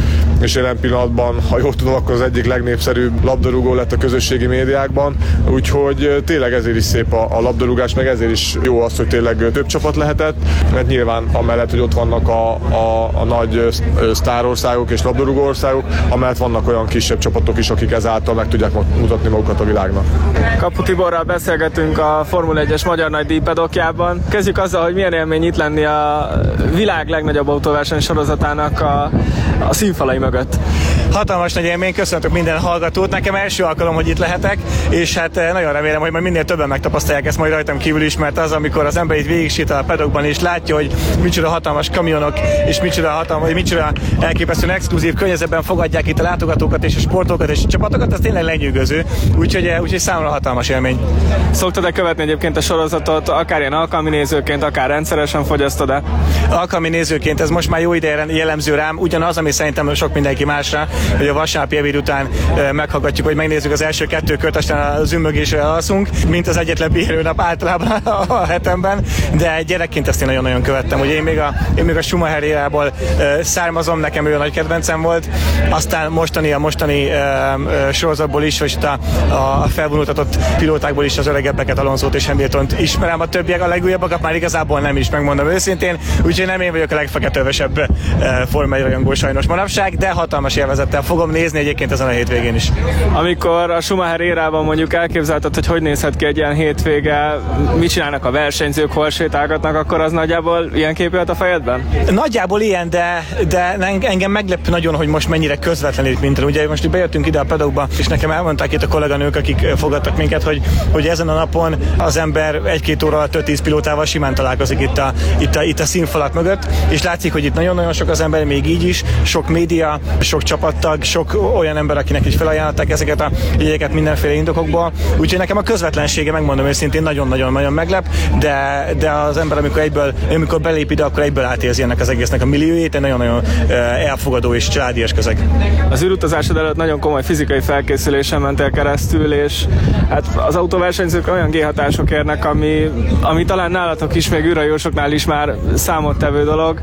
és jelen pillanatban, ha jól tudom, akkor az egyik legnépszerűbb labdarúgó lett a közösségi médiákban. Úgyhogy tényleg ezért is szép a, a labdarúgás, meg ezért is jó az, hogy tényleg több csapat lehetett, mert nyilván amellett, hogy ott vannak a, a, a nagy sztárországok és labdarúgó országok, amellett vannak olyan kisebb csapatok is, akik ezáltal meg tudják mutatni magukat a világnak. Kapu Tiborral beszélgetünk a Formula egyes Magyar Nagy Díj pedokjában. Kezdjük azzal, hogy milyen élmény itt lenni a világ legnagyobb autóverseny sorozatának a, a színfalai mögött. Hatalmas nagy élmény, köszöntök minden hallgatót. Nekem első alkalom, hogy itt lehetek, és hát nagyon remélem, hogy majd minél többen megtapasztalják ezt majd rajtam kívül is, mert az, amikor az ember itt végig sétál a pedokban és látja, hogy micsoda hatalmas kamionok és micsoda hatalmas, micsoda elképesztően exkluzív környezetben fogadják itt a látogatókat és a sportolókat és a csapatokat, az tényleg lenyűgöző. Úgyhogy, úgyhogy számomra hatalmas élmény. Szoktad-e követni egyébként a sorozatot, akár ilyen alkalmi nézőként, akár rendszeresen fogyasztod-e? Alkalmi nézőként ez most már jó ideje jellemző rám, ugyanaz, ami szerintem sok mindenki másra, hogy a vasárnapi ebéd után meghallgatjuk, hogy megnézzük az első kettő kört, aztán a zümmögésre alszunk, mint az egyetlen pihenőnap általában a hetemben, de gyerekként ezt én nagyon-nagyon követtem, hogy én még a, én még a Schumacher érából származom, nekem ő a nagy kedvencem volt, aztán mostani a mostani uh, sorozatból is, vagy a, a felvonultatott pilótákból is az öregebbeket, Alonsót és Hamiltont ismerem, a többiek, a legújabbakat már igazából nem is, megmondom őszintén, úgyhogy nem én vagyok a legfeketővesebb uh, formai rajongó sajnos manapság, de hatalmas élvezettel fogom nézni egyébként ezen a hétvégén is. Amikor a Schumacher érában mondjuk elképzelted, hogy hogy nézhet ki egy ilyen hétvége, mit csinálnak a versenyzők, hol sétálgatnak, akkor az nagyjából ilyen kép jött a fejedben? Nagyjából ilyen, de, de engem meglep nagyon, hogy most mennyire közvetlenül itt minden. Ugye most bejöttünk ide a pedokba, és nekem elmondták itt a kolléganők, akik fogadtak minket, hogy, hogy ezen a napon az ember egy-két óra alatt öt-tíz pilótával simán találkozik itt a, itt, a, itt a színfalak mögött, és látszik, hogy itt nagyon-nagyon sok az ember, még így is, sok média, sok csapattag, sok olyan ember, akinek is felajánlották ezeket a jegyeket mindenféle indokokból. Úgyhogy nekem a közvetlensége, megmondom őszintén, nagyon-nagyon-nagyon meglep, de, de az ember, amikor egyből, amikor belép ide, akkor egyből átérzi ennek az egésznek a milliójét, egy nagyon-nagyon elfogadó és családias közeg. Az űrutazásod előtt nagyon komoly fizikai felkészülésen mentél keresztül, és hát az autóversenyzők olyan G-hatások érnek, ami, ami talán nálatok is, még űrhajósoknál is már számottevő dolog.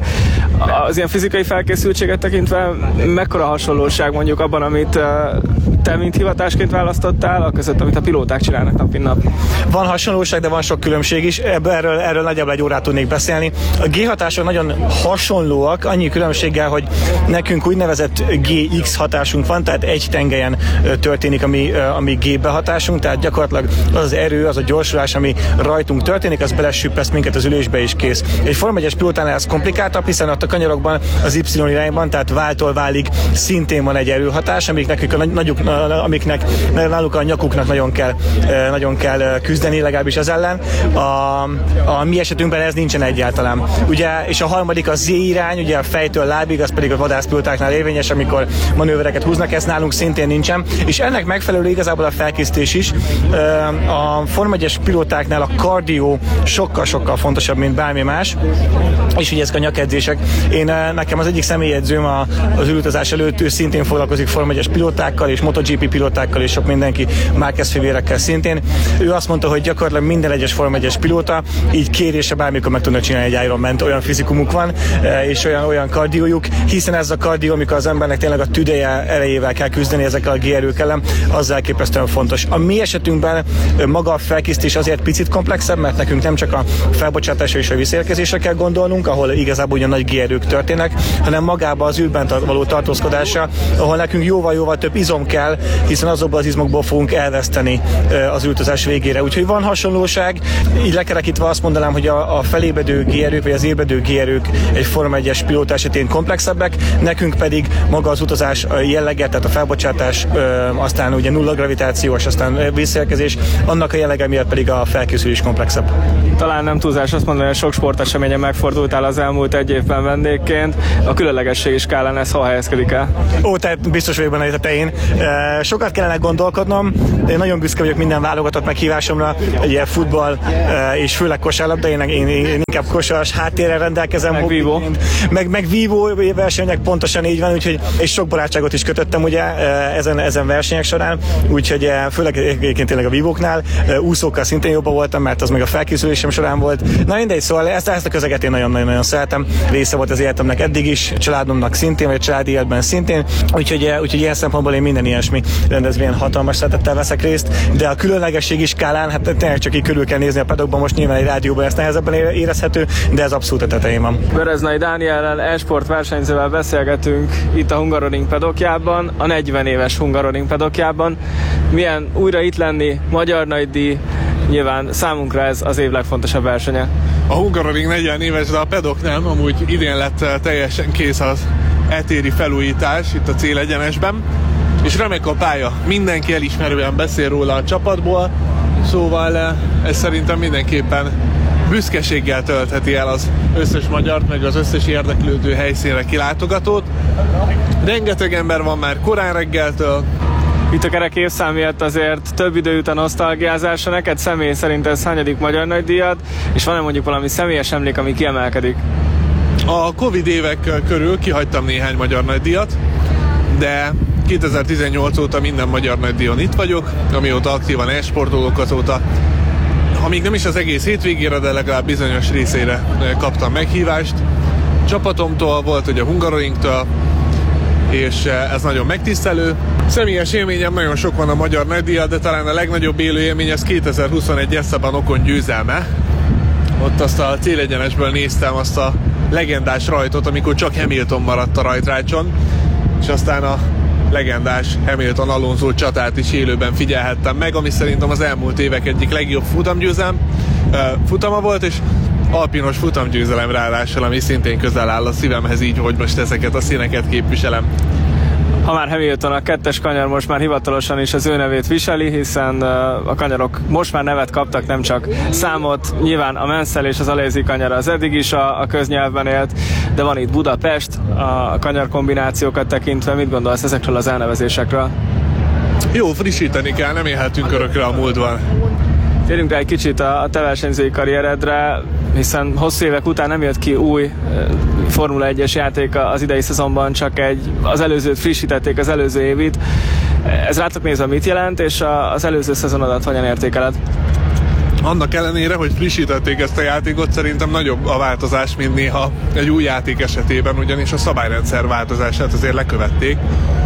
Az ilyen fizikai felkészültséget tekintve mekkora hasonlóság mondjuk abban, amit te mint hivatásként választottál, a között, amit a pilóták csinálnak nap mint nap? Van hasonlóság, de van sok különbség is. Erről, erről nagyjából egy órát tudnék beszélni. A G-hatások nagyon hasonlóak, annyi különbséggel, hogy nekünk úgynevezett G X hatásunk van, tehát egy tengelyen történik a mi, a mi G behatásunk, tehát gyakorlatilag az az erő, az a gyorsulás, ami rajtunk történik, az belesüppeszt minket az ülésbe is kész. Egy Forma egyes pilótánál ez komplikáltabb, hiszen ott a kanyarokban az Y irányban, tehát váltól válig szintén van egy erőhatás, amik nekik a nagyuk, amiknek náluk a nyakuknak nagyon kell, nagyon kell küzdeni, legalábbis ez ellen. A, a mi esetünkben ez nincsen egyáltalán. Ugye, és a harmadik a Z irány, ugye a fejtől lábig, az pedig a vadászpilótáknál érvényes, amikor manővereket húznak, ez nálunk szintén nincsen. És ennek megfelelő igazából a felkészítés is. A Forma egyes pilótáknál a kardió sokkal-sokkal fontosabb, mint bármi más. És ugye ezek a nyakedzések. Én nekem az egyik személyedzőm az űrutazás előtt, ő szintén foglalkozik Forma egyes pilótákkal és MotoGP MotoGP pilótákkal és sok mindenki, Márquez fivérekkel szintén. Ő azt mondta, hogy gyakorlatilag minden egyes Forma egyes pilóta így kérése bármikor meg tudnak csinálni egy Ironman-t, olyan fizikumuk van, és olyan, olyan kardiójuk, hiszen ez a kardió, amikor az embernek tényleg a tüdeje erejével kell küzdeni ezekkel a G-erők ellen, az elképesztően fontos. A mi esetünkben maga a felkészítés azért picit komplexebb, mert nekünk nem csak a felbocsátásra és a visszaérkezésre kell gondolnunk, ahol igazából ugye nagy G-erők történnek, hanem magába az űrben való tartózkodásra, ahol nekünk jóval-jóval több izom kell, hiszen azokból az izmokból fogunk elveszteni az ültözés végére. Úgyhogy van hasonlóság, így lekerekítve azt mondanám, hogy a, a felébredő G-erők, vagy az ébredő G-erők egy Forma egyes pilóta esetén komplexebbek, nekünk pedig maga az utazás jellege, tehát a felbocsátás, aztán ugye nulla gravitációs, aztán visszaérkezés, annak a jellege miatt pedig a felkészülés komplexebb. Talán nem túlzás azt mondani, hogy sok sporteseményen megfordultál az elmúlt egy évben vendégként. A különlegességi skálán ez hol helyezkedik el? Ó, tehát biztos vagyok benne a tetején. Sokat kellene gondolkodnom, de én nagyon büszke vagyok minden válogatott meghívásomra, ugye futball és főleg kosárlabda, én, én, én inkább kosaras háttérrel rendelkezem. Meg vívó. Meg, meg vívó versenyek, pontosan így van, úgyhogy, és sok barátságot is kötöttem ugye ezen, ezen versenyek során, úgyhogy főleg egyébként tényleg a vívóknál, úszókkal szintén jobban voltam, mert az meg a felkészülésem során volt. Na mindegy, szóval ezt, ezt a közeget én nagyon-nagyon szeretem, része volt az életemnek eddig is, családomnak szintén, vagy a családi életben szintén, úgyhogy, úgyhogy ilyen szempontból én minden ilyesmi rendezvényen hatalmas szeretettel veszek részt, de a különlegességi skálán, hát tényleg csak így körül kell nézni a padokban, most nyilván egy rádióban ezt nehezebben érezhető, de ez abszolút a tetején van. Bereznai Dániellel, e-sport versenyzővel beszélgetünk itt a Hungaroring pedokjában, a negyven éves Hungaroring pedokjában. Milyen újra itt lenni, magyar nagydíj, nyilván számunkra ez az év legfontosabb versenye. A Hungaroring negyven éves, de a pedok nem, amúgy idén lett teljesen kész az etéri felújítás itt a célegyenesben, és remek a pálya, mindenki elismerően beszél róla a csapatból, szóval ez szerintem mindenképpen büszkeséggel töltheti el az összes magyart, meg az összes érdeklődő helyszínre kilátogatót. Rengeteg ember van már korán reggeltől. Itt a kerek évszám miatt azért több idő jut a nosztalgiázásra. Neked személy szerint ez hányadik magyar nagydíjad, és van-e mondjuk valami személyes emlék, ami kiemelkedik? A Covid évek körül kihagytam néhány magyar nagydíjat, de kétezer-tizennyolc óta minden magyar nagydíjon itt vagyok, amióta aktívan e-sportolok, azóta, ha még nem is az egész hétvégére, de legalább bizonyos részére kaptam meghívást. Csapatomtól volt, hogy a Hungaroringtől, és ez nagyon megtisztelő. Személyes élményem nagyon sok van a magyar nagydíjat, de talán a legnagyobb élő élmény az kétezer-huszonegy Esteban Ocon győzelme. Ott azt a célegyenesből néztem azt a legendás rajtot, amikor csak Hamilton maradt a rajtrácson, és aztán a legendás Hamilton-Alonso csatát is élőben figyelhettem meg, ami szerintem az elmúlt évek egyik legjobb futamgyőzelem, futama volt, és alpinos futamgyőzelem ráadásul, ami szintén közel áll a szívemhez, így, hogy most ezeket a színeket képviselem. Ha már Hamilton, a kettes kanyar most már hivatalosan is az ő nevét viseli, hiszen a kanyarok most már nevet kaptak, nem csak számot. Nyilván a Mansell és az Alesi kanyara az eddig is a, a köznyelvben élt, de van itt Budapest, a kanyar kombinációkat tekintve. Mit gondolsz ezekről az elnevezésekről? Jó, frissíteni kell, nem élhetünk örökre a múltban. Térjünk rá egy kicsit a te versenyzői karrieredre, hiszen hosszú évek után nem jött ki új Formula egyes játék az idei szezonban, csak egy, az előzőt frissítették, az előző évit. Ez rátok nézve mit jelent, és az előző szezonodat hogyan értékeled? Annak ellenére, hogy frissítették ezt a játékot, szerintem nagyobb a változás, mint néha egy új játék esetében, ugyanis a szabályrendszer változását azért lekövették.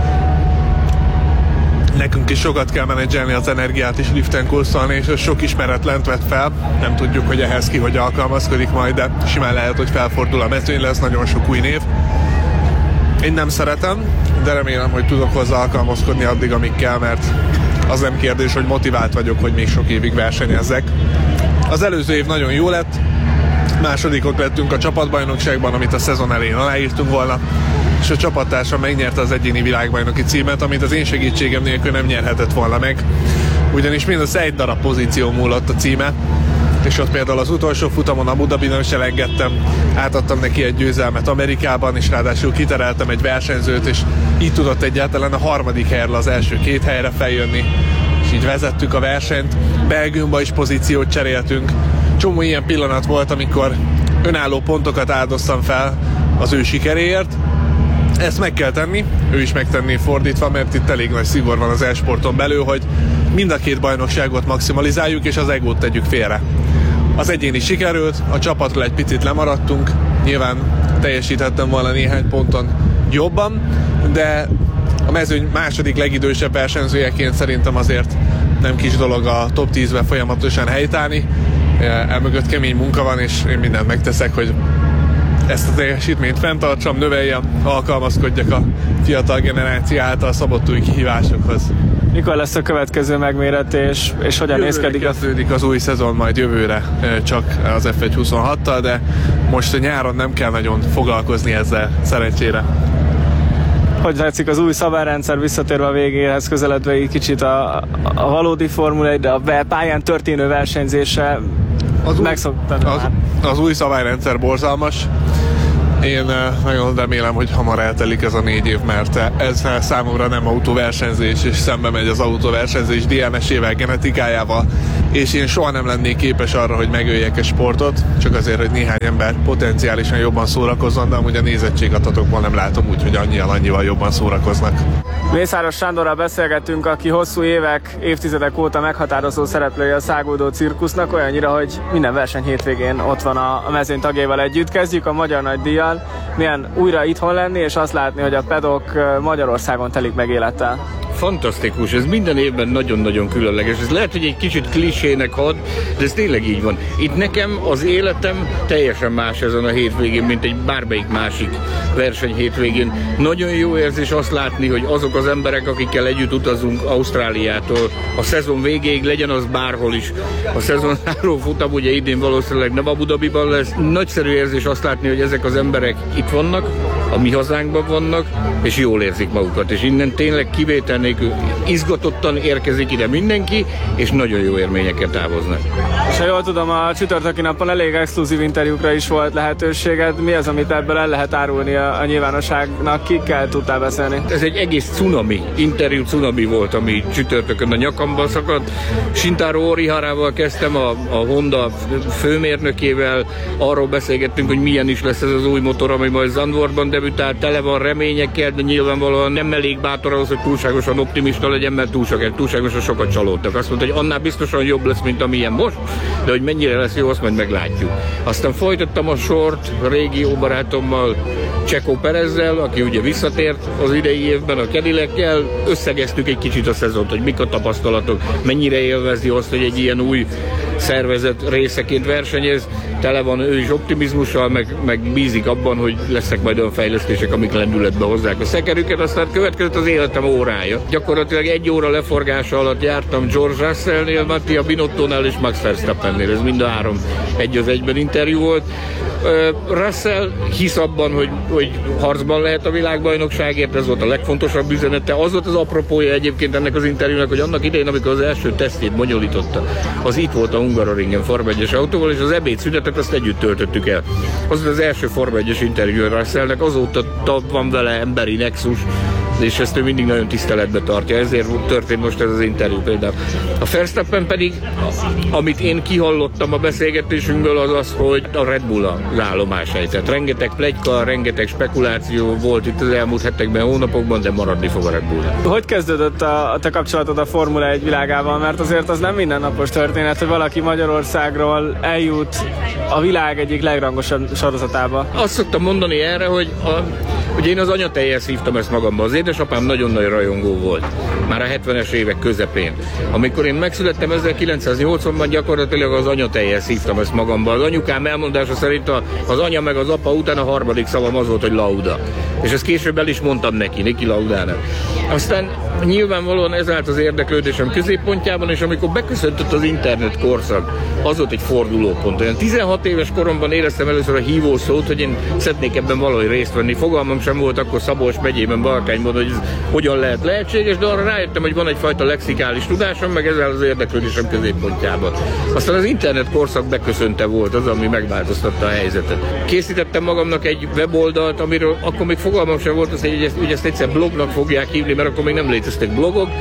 Nekünk is sokat kell menedzselni az energiát és liften kurszolni, és ez sok ismeretlent vett fel. Nem tudjuk, hogy ehhez ki hogy alkalmazkodik majd, de simán lehet, hogy felfordul a mezőny, lesz nagyon sok új név. Én nem szeretem, de remélem, hogy tudok hozzá alkalmazkodni addig, amíg kell, mert az nem kérdés, hogy motivált vagyok, hogy még sok évig versenyezzek. Az előző év nagyon jó lett, másodikok lettünk a csapatbajnokságban, amit a szezon elején aláírtunk volna, és a csapattársam megnyerte az egyéni világbajnoki címet, amit az én segítségem nélkül nem nyerhetett volna meg, ugyanis mindössze egy darab pozíció múlott a címe, és ott például az utolsó futamon Abu Dhabin is elengedtem, átadtam neki egy győzelmet Amerikában, és ráadásul kitereltem egy versenyzőt, és így tudott egyáltalán a harmadik helyről az első két helyre feljönni, és így vezettük a versenyt. Belgiumban is pozíciót cseréltünk. Csomó ilyen pillanat volt, amikor önálló pontokat áldoztam fel az ő sikeréért, ezt meg kell tenni, ő is megtenné fordítva, mert itt elég nagy szigor van az e-sporton belül, hogy mind a két bajnokságot maximalizáljuk, és az egót tegyük félre. Az egyéni sikerült, a csapatról egy picit lemaradtunk, nyilván teljesíthettem volna néhány ponton jobban, de a mezőny második legidősebb versenyzőjeként szerintem azért nem kis dolog a top tízbe folyamatosan helytállni. Elmögött kemény munka van, és én mindent megteszek, hogy ezt a teljesítményt fenntartsam, növeljem, alkalmazkodjak a fiatal generáció által szabott új kihívásokhoz. Mikor lesz a következő megméretés, és hogyan néz ki? Kezdődik az új szezon majd jövőre csak az ef egy huszonhattal, de most a nyáron nem kell nagyon foglalkozni ezzel, szerencsére. Hogy tetszik az új szabályrendszer, visszatérve a végéhez, közeledve egy kicsit a, a valódi Formula egy, de a pályán történő versenyzése megszoktad az, az új szabályrendszer borzalmas. Én nagyon remélem, hogy hamar eltelik ez a négy év, mert ez számomra nem autóversenyzés, és szembe megy az autóversenyzés dé en es-ével, genetikájával, és én soha nem lennék képes arra, hogy megöljek egy sportot, csak azért, hogy néhány ember potenciálisan jobban szórakozzon, de amúgy a nézettségadatokban nem látom úgy, hogy annyian annyival jobban szórakoznak. Mészáros Sándorral beszélgetünk, aki hosszú évek, évtizedek óta meghatározó szereplője a száguldó cirkusznak, olyannyira, hogy minden verseny hétvégén ott van a mezőny tagjaival együtt. Kezdjük a Magyar Nagydíjjal. Milyen újra itthon lenni, és azt látni, hogy a pedok Magyarországon telik meg élettel. Fantasztikus, ez minden évben nagyon-nagyon különleges. Ez lehet, hogy egy kicsit klisének hat, de ez tényleg így van. Itt nekem az életem teljesen más ezen a hétvégén, mint egy bármelyik másik verseny hétvégén. Nagyon jó érzés azt látni, hogy azok az emberek, akikkel együtt utazunk Ausztráliától a szezon végéig, legyen az bárhol is. A szezon záró futam ugye idén valószínűleg nem Abu Dhabiban lesz. Nagyszerű érzés azt látni, hogy ezek az emberek itt vannak, a mi hazánkban vannak, és jól érzik magukat. És innen tényleg kivétel nélkül izgatottan érkezik ide mindenki, és nagyon jó élményekkel távoznak. És ha jól tudom, a csütörtöki napon elég exkluzív interjúkra is volt lehetőséged. Mi az, amit ebből el lehet árulni a, a nyilvánosságnak? Kikkel tudtál beszélni? Ez egy egész cunami, interjú cunami volt, ami csütörtökön a nyakamba szakadt. Shintaro Oriharával kezdtem, a, a Honda főmérnökével. Arról beszélgettünk, hogy milyen is lesz ez az új motor, ami majd Zandvoortban debütál. Tele van reményekkel, de nyilvánvalóan nem elég bátor ahhoz, hogy túlságosan optimista legyen, mert túlságosan, túlságosan sokat csalódtak. Azt mondta, hogy annál biztosan jobb lesz, mint amilyen most, de hogy mennyire lesz jó, azt majd meglátjuk. Aztán folytattam a sort a régi jó barátommal, Checo Perezzel, aki ugye visszatért az idei évben a Cadillackel, összegeztük egy kicsit a szezont, hogy mik a tapasztalatok, mennyire élvezi azt, hogy egy ilyen új szervezet részeként versenyez, tele van ő is optimizmussal, meg, meg bízik abban, hogy lesznek majd olyan fejlesztések, amik lendületbe hozzák a szekerüket, aztán következett az életem órája. Gyakorlatilag egy óra leforgása alatt jártam George Russellnél, Mattia Binottónál és Max Verstappennél, ez mind a három egy az egyben interjú volt. Uh, Russell hisz abban, hogy, hogy harcban lehet a világbajnokságért, ez volt a legfontosabb üzenete. Az volt az apropója egyébként ennek az interjúnak, hogy annak idején, amikor az első tesztjét bonyolította, az itt volt a Hungaroringen Forma egyes autóval, és az ebédszünetet azt együtt töltöttük el. Az volt az első Forma egyes interjú Russellnek, azóta van vele emberi nexus, és ezt ő mindig nagyon tiszteletbe tartja, ezért történt most ez az interjú például. A Verstappen pedig, amit én kihallottam a beszélgetésünkből, az az, hogy a Red Bull az állomáshely. Tehát rengeteg pletyka, rengeteg spekuláció volt itt az elmúlt hetekben, hónapokban, de maradni fog a Red Bull. Hogy kezdődött a, a te kapcsolatod a Formula egy világával? Mert azért az nem mindennapos történet, hogy valaki Magyarországról eljut a világ egyik legrangosabb sorozatába. Azt szoktam mondani erre, hogy, a, hogy én az anyatejjel szívtam ezt magamba. Az édesapám nagyon nagy rajongó volt, már a hetvenes évek közepén. Amikor én megszülettem ezerkilencszáznyolcvanban, gyakorlatilag az anyatejjel szívtam ezt magamba. Az anyukám elmondása szerint a, az anya meg az apa után a harmadik szavam az volt, hogy Lauda. És ezt később el is mondtam neki, Niki Laudának. Aztán nyilvánvalóan ez állt az érdeklődésem középpontjában, és amikor beköszöntött az internet korszak, az volt egy fordulópont. Olyan tizenhat éves koromban éreztem először a hívószót, hogy én szeretnék ebben valahogy részt venni. Fogalmam sem volt akkor Szabolcs megyében, Barkányban, hogy ez hogyan lehet lehetséges, de arra rájöttem, hogy van egyfajta lexikális tudásom, meg ezzel az érdeklődésem középpontjában. Aztán az internet korszak beköszönte volt az, ami megváltoztatta a helyzetet. Készítettem magamnak egy weboldalt, amiről akkor még fogalmam sem volt, hogy ezt, hogy ezt egyszer blognak fogják hívni, mert akkor még nem léteztek blogok.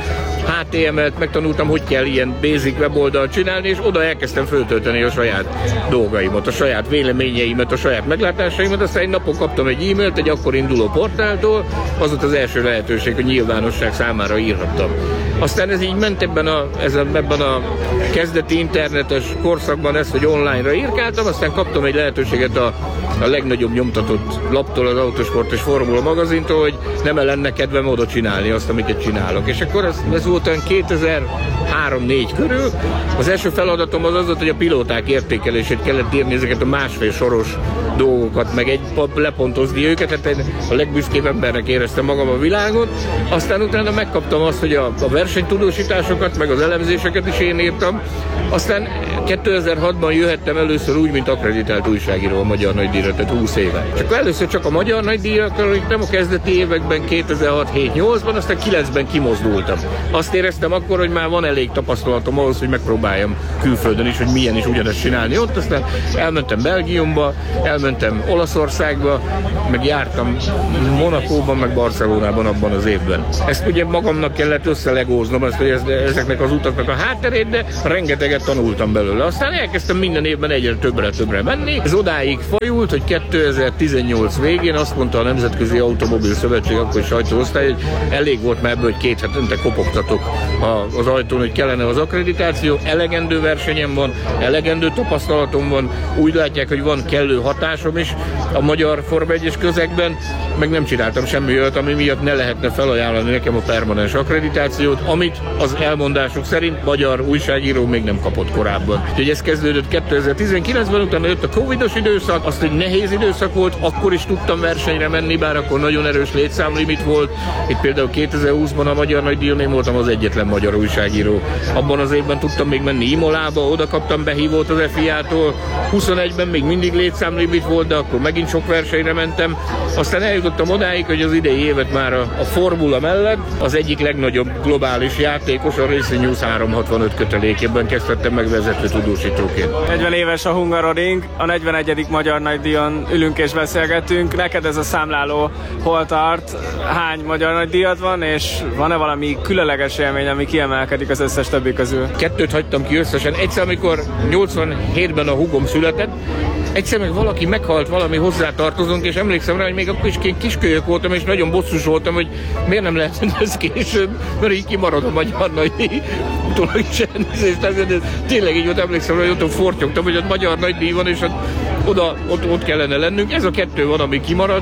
há té em el-t, megtanultam, hogy kell ilyen basic weboldalt csinálni, és oda elkezdtem föltölteni a saját dolgaimat, a saját véleményeimet, a saját meglátásaimat, aztán egy napon kaptam egy e-mailt egy akkor induló portáltól, az volt az első lehetőség, hogy nyilvánosság számára írhattam. Aztán ez így ment ebben a, ebben a kezdeti internetes korszakban ezt, hogy online-ra írkáltam, aztán kaptam egy lehetőséget a, a legnagyobb nyomtatott laptól, az Autosport és Formula magazintól, hogy nem lenne kedvem oda csinálni azt, amiket csinálok. És akkor ez, ez volt olyan kétezer-három-négy körül. Az első feladatom az az volt, hogy a pilóták értékelését kellett írni, ezeket a másfél soros dolgokat, meg egy lepontozni őket, hát a legbüszkébb embernek éreztem magam a világon. Aztán utána megkaptam azt, hogy a, a versenytudósításokat, meg az elemzéseket is én írtam. Aztán kétezer-hatban jöhettem először úgy, mint akkreditált újságíró a Magyar Nagydíjra, tehát húsz éve. És akkor először csak a Magyar Nagydíjakra, nem a kezdeti években, kétezer-hat-hét-nyolcban, aztán kilencben kimozdultam. Azt éreztem akkor, hogy már van elég tapasztalatom ahhoz, hogy megpróbáljam külföldön is, hogy milyen is ugyanezt csinálni ott. Aztán elmentem Belgiumba, elmentem Olaszországba, meg jártam Monakóban, meg Barcelonában abban az évben. Ezt ugye magamnak kellett összelegóznom, ezt, hogy ezeknek az utaknak a hátterét, de rengeteget tanultam belőle. Aztán elkezdtem minden évben egyre többre-többre menni. Ez odáig fajult, hogy kétezer-tizennyolc végén azt mondta a Nemzetközi Automobil Szövetség, akkor sajtóosztály, hogy elég volt már ebből, hogy két hetente kopogtatok az ajtón, hogy kellene az akkreditáció. Elegendő versenyem van, elegendő tapasztalatom van, úgy látják, hogy van kellő hatásom is a magyar Forma egyes közegben, meg nem csináltam semmi olyat, ami miatt ne lehetne felajánlani nekem a permanens akkreditációt, amit az elmondások szerint magyar újságíró még nem kapott korábban. Úgyhogy ez kezdődött kétezer-tizenkilencben, utána jött a covidos időszak, azt egy nehéz időszak volt, akkor is tudtam versenyre menni, bár akkor nagyon erős létszámlimit volt. Itt például kétezer-húszban a Magyar Nagydíjon én voltam az egyetlen magyar újságíró. Abban az évben tudtam még menni Imolába, oda kaptam behívót az ef i á-tól. huszonegyben még mindig létszámlimit volt, de akkor megint sok versenyre mentem. Aztán eljutottam odáig, hogy az idei évet már a, a Formula mellett az egyik legnagyobb globális játékos, a Racing News háromszázhatvanöt kötelékében kezdtem meg vezető tudósítóként. negyven éves a Hungaroring, a negyvenegyedik Magyar Nagydíjon ülünk és beszélgetünk. Neked ez a számláló hol tart? Hány Magyar Nagydíjad van, és van-e valami különleges élmény, ami kiemelkedik az összes többi közül? Kettőt hagytam ki összesen. Egyszer, amikor nyolcvanhétben a húgom született, egyszer meg valaki meghalt, valami hozzátartozunk, és emlékszem rá, hogy még akkor is én kiskölyök voltam, és nagyon bosszus voltam, hogy miért nem lehet ez később, mert így kimarad a Magyar Nagydíj. Utólag is elnézést, de tényleg így ott emlékszem rá, hogy ott fortyogtam, hogy ott Magyar Nagydíj van, és oda, ott, ott kellene lennünk. Ez a kettő van, ami kimarad.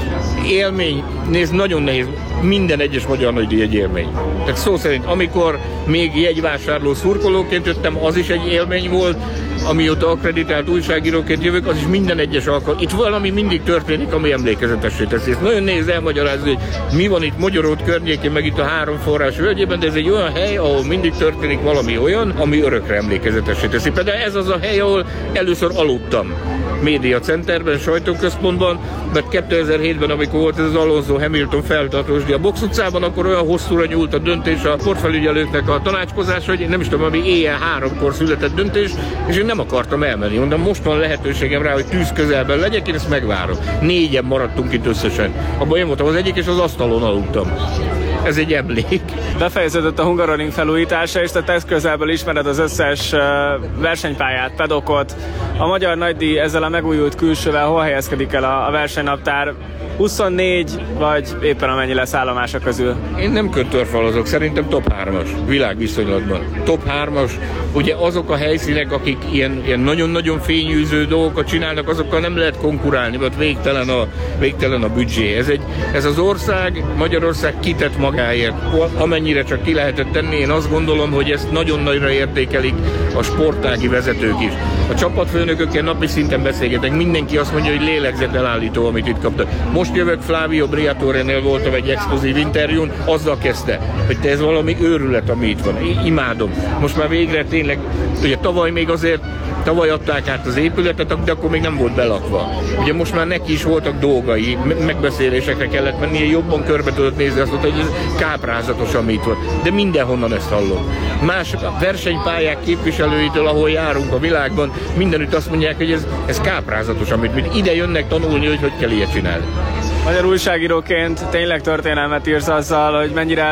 Élmény, nézd, nagyon nehéz. Minden egyes Magyar Nagydíj egy élmény. Tehát szó szerint, amikor még jegyvásárló szurkolóként jöttem, az is egy élmény volt, amióta akkreditált újságíróként jövök, az is minden egyes alkalom. Itt valami mindig történik, ami emlékezetessé teszi. Ez nagyon nehéz elmagyarázni, hogy mi van itt Magyaród környékén, meg itt a Három forrás völgyében, de ez egy olyan hely, ahol mindig történik valami olyan, ami örökre emlékezetessé teszi. Például ez az a hely, ahol először aludtam. Média Centerben, sajtóközpontban, mert kétezer-hétben, amikor volt ez az Alonso Hamilton feltartósdi a Box utcában, akkor olyan hosszúra nyúlt a döntés a sportfelügyelőknek a tanácskozás, hogy én nem is tudom, ami éjjel háromkor született döntés, és én nem akartam elmenni. Mondom, most van lehetőségem rá, hogy tűz közelben legyek, én ezt megvárom. Négyen maradtunk itt összesen. Abban én voltam az egyik, és az asztalon aludtam. Ez egy emlék. Befejeződött a Hungaroring felújítása, és te tesz közelből ismered az összes uh, versenypályát, pedokot. A Magyar Nagydíj ezzel a megújult külsővel hol helyezkedik el a, a versenynaptár? huszonnégy, vagy éppen amennyi lesz állomása közül? Én nem kötörfalazok, szerintem top hármas, világviszonylatban. top hármas, ugye azok a helyszínek, akik ilyen, ilyen nagyon-nagyon fényűző dolgokat csinálnak, azokkal nem lehet konkurálni, mert végtelen a, végtelen a büdzsé. Ez, egy, ez az ország, Magyarország kitett magáért, amennyire csak ki lehetett tenni. Én azt gondolom, hogy ezt nagyon nagyra értékelik a sportági vezetők is. A csapatfőnökökkel napi szinten beszélgetek, mindenki azt mondja, hogy lélegzetelállító, amit itt kaptak. Most jövök, Flavio Briatorénél voltam egy exkluzív interjún, azzal kezdte, hogy te ez valami őrület, ami itt van. Én imádom. Most már végre tényleg, ugye tavaly még azért, tavaly adták át az épületet, de akkor még nem volt belakva. Ugye most már neki is voltak dolgai, megbeszélésekre kellett mennie, jobban körbe tudott nézni, azt mondta, hogy ez káprázatos, ami itt van. De mindenhonnan ezt hallom. Más versenypályák képviselőitől, ahol járunk a világban, mindenütt azt mondják, hogy ez, ez káprázatos, amit mit ide jönnek tanulni, hogy hogy kell ilyet csinálni. Magyar újságíróként tényleg történelmet írsz azzal, hogy mennyire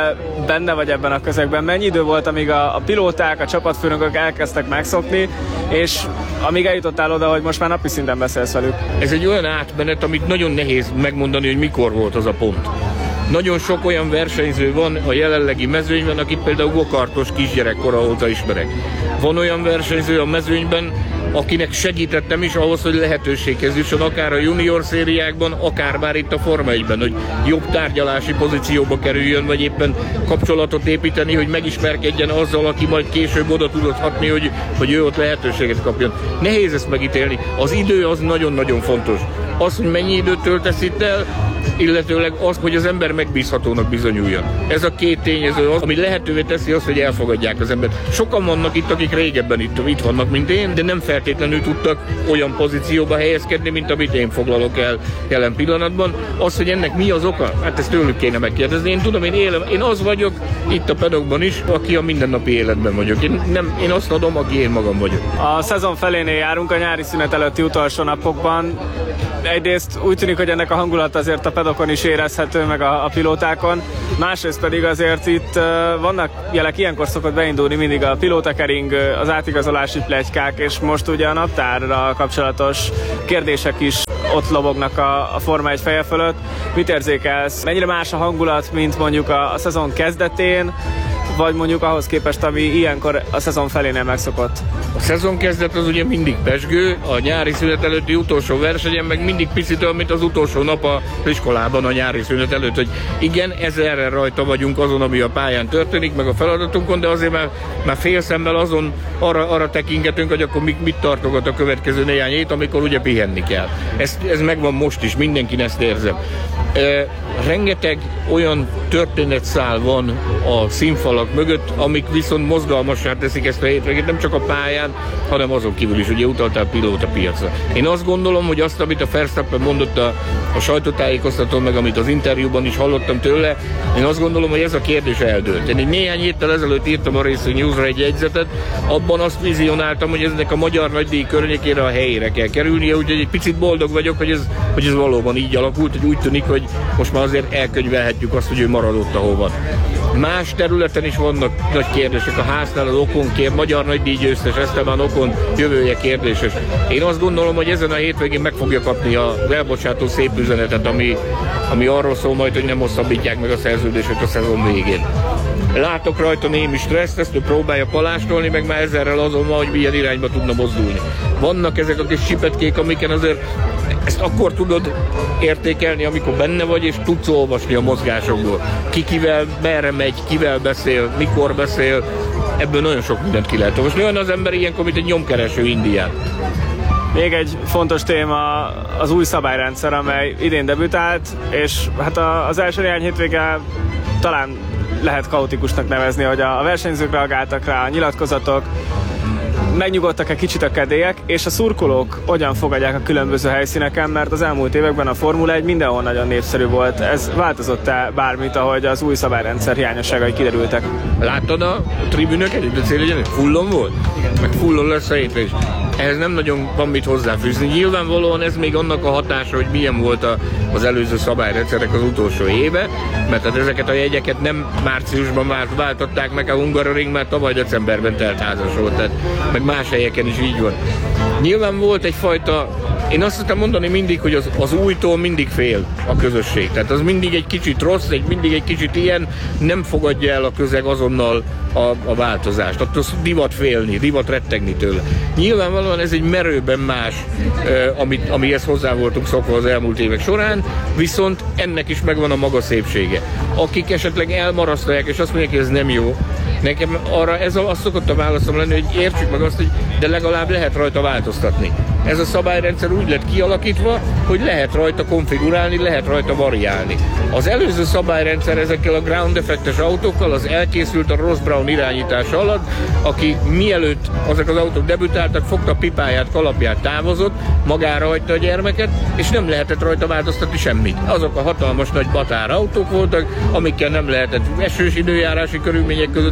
benne vagy ebben a közegben. Mennyi idő volt, amíg a, a pilóták, a csapatfőnökök elkezdtek megszokni, és amíg eljutottál oda, hogy most már napi szinten beszélsz velük? Ez egy olyan átmenet, amit nagyon nehéz megmondani, hogy mikor volt az a pont. Nagyon sok olyan versenyző van a jelenlegi mezőnyben, akit például gokartos kisgyerekkora óta ismerek. Van olyan versenyző a mezőnyben, akinek segítettem is ahhoz, hogy lehetőséghez jusson akár a junior szériákban, akár már itt a Forma egyben, hogy jobb tárgyalási pozícióba kerüljön, vagy éppen kapcsolatot építeni, hogy megismerkedjen azzal, aki majd később oda tudott hatni, hogy, hogy ő ott lehetőséget kapjon. Nehéz ezt megítélni. Az idő az nagyon-nagyon fontos. Az, hogy mennyi időt töltesz itt el, illetőleg az, hogy az ember megbízhatónak bizonyuljon. Ez a két tényező az, ami lehetővé teszi azt, hogy elfogadják az embert. Sokan vannak itt, akik régebben itt, itt vannak, mint én, de nem feltétlenül tudtak olyan pozícióba helyezkedni, mint amit én foglalok el jelen pillanatban. Az, hogy ennek mi az oka, hát ezt tőlük kéne megkérdezni. Én tudom, én élem, én az vagyok itt a pedokban is, aki a mindennapi életben vagyok. Én, nem, én azt adom, aki én magam vagyok. A szezon felénél járunk, a nyári szünet előtti utolsó napokban. Egyrészt úgy tűnik, hogy ennek a hangulat azért a pedokon is érezhető, meg a, a pilótákon. Másrészt pedig azért itt uh, vannak jelek, ilyenkor szokott beindulni mindig a pilótakering, az átigazolási pletykák, és most ugye a naptárral kapcsolatos kérdések is ott lobognak a, a Forma egy feje fölött. Mit érzékelsz? Mennyire más a hangulat, mint mondjuk a, a szezon kezdetén, vagy mondjuk ahhoz képest, ami ilyenkor a szezon felénél megszokott? A szezon kezdet az ugye mindig pezsgő, a nyári szünet előtti utolsó versenyen meg mindig picit olyan, mint az utolsó nap a iskolában a nyári szünet előtt, hogy igen, ezerre rajta vagyunk azon, ami a pályán történik, meg a feladatunkon, de azért már, már fél szemmel azon arra, arra tekingetünk, hogy akkor mit, mit tartogat a következő néhány hét, amikor ugye pihenni kell. Ez, ez megvan most is, mindenkin ezt érzem. E, rengeteg olyan történetszál van a színfalak mögött, amik viszont mozgalmassá teszik ezt a hétvégét, nem csak a pályán, hanem azon kívül is, ugye utaltál pilótapiacra. Én azt gondolom, hogy azt, amit a Verstappen mondott a, a sajtótájékoztatón, meg amit az interjúban is hallottam tőle, én azt gondolom, hogy ez a kérdés eldőlt. Én egy néhány héttel ezelőtt írtam a Racing News-ra egy jegyzetet, abban azt vizionáltam, hogy ennek a magyar nagydíj környékére a helyére kell kerülnie, úgyhogy egy picit boldog vagyok, hogy ez, hogy ez valóban így alakult, hogy úgy tűnik, hogy most már azért elkönyvelhetjük azt, hogy ő maradott, ahol van. Más területen is vannak nagy kérdések. A háznál az Ocon kér, magyar nagydíj győztes Esteban Ocon jövője kérdéses. Én azt gondolom, hogy ezen a hétvégén meg fogja kapni a elbocsátó szép üzenetet, ami, ami arról szól majd, hogy nem hosszabbítják meg a szerződését a szezon végén. Látok rajta némi stresszt, ezt ő próbálja palástolni, meg már ezerrel azon van, hogy milyen irányba tudna mozdulni. Vannak ezek a kis csipetkék, amiken azért ezt akkor tudod értékelni, amikor benne vagy, és tudsz olvasni a mozgásokból. Ki kivel, merre megy, kivel beszél, mikor beszél, ebből nagyon sok mindent ki lehet olvasni. Olyan az ember ilyenkor, mint egy nyomkereső indián. Még egy fontos téma az új szabályrendszer, amely idén debütált, és hát az első néhány hétvége talán lehet kaotikusnak nevezni, hogy a versenyzők reagáltak rá, a nyilatkozatok, megnyugodtak egy kicsit a kedélyek, és a szurkolók hogyan fogadják a különböző helyszíneken, mert az elmúlt években a Formula egy mindenhol nagyon népszerű volt. Ez változott-e bármit, ahogy az új szabályrendszer hiányosságai kiderültek? Láttad a tribünöket? Itt a cél fullon volt? Meg fullon lesz a hétre is. Ehhez nem nagyon van mit hozzáfűzni. Nyilvánvalóan ez még annak a hatása, hogy milyen volt a, az előző szabályrendszerek az utolsó éve, mert hát ezeket a jegyeket nem márciusban váltották meg a Hungaroring, mert tavaly decemberben telt házas volt, tehát meg más helyeken is így van. Nyilván volt egyfajta, én azt szoktam mondani mindig, hogy az, az újtól mindig fél a közösség. Tehát az mindig egy kicsit rossz, egy, mindig egy kicsit ilyen, nem fogadja el a közeg azonnal a, a változást. Attól divat félni, divat rettegni tőle. Nyilvánvalóan ez egy merőben más, eh, amit, amihez hozzá voltunk szokva az elmúlt évek során, viszont ennek is megvan a maga szépsége. Akik esetleg elmarasztalják, és azt mondják, hogy ez nem jó, nekem arra ez az szokott a válaszom lenni, hogy értsük meg azt, hogy de legalább lehet rajta változtatni. Ez a szabályrendszer úgy lett kialakítva, hogy lehet rajta konfigurálni, lehet rajta variálni. Az előző szabályrendszer ezekkel a ground effektes autókkal az elkészült a Ross Brown irányítása alatt, aki mielőtt azok az autók debütáltak, fogta pipáját, kalapját, távozott, magára hagyta a gyermeket, és nem lehetett rajta változtatni semmit. Azok a hatalmas nagy batár autók voltak, amikkel nem lehetett esős időjárási körülmények között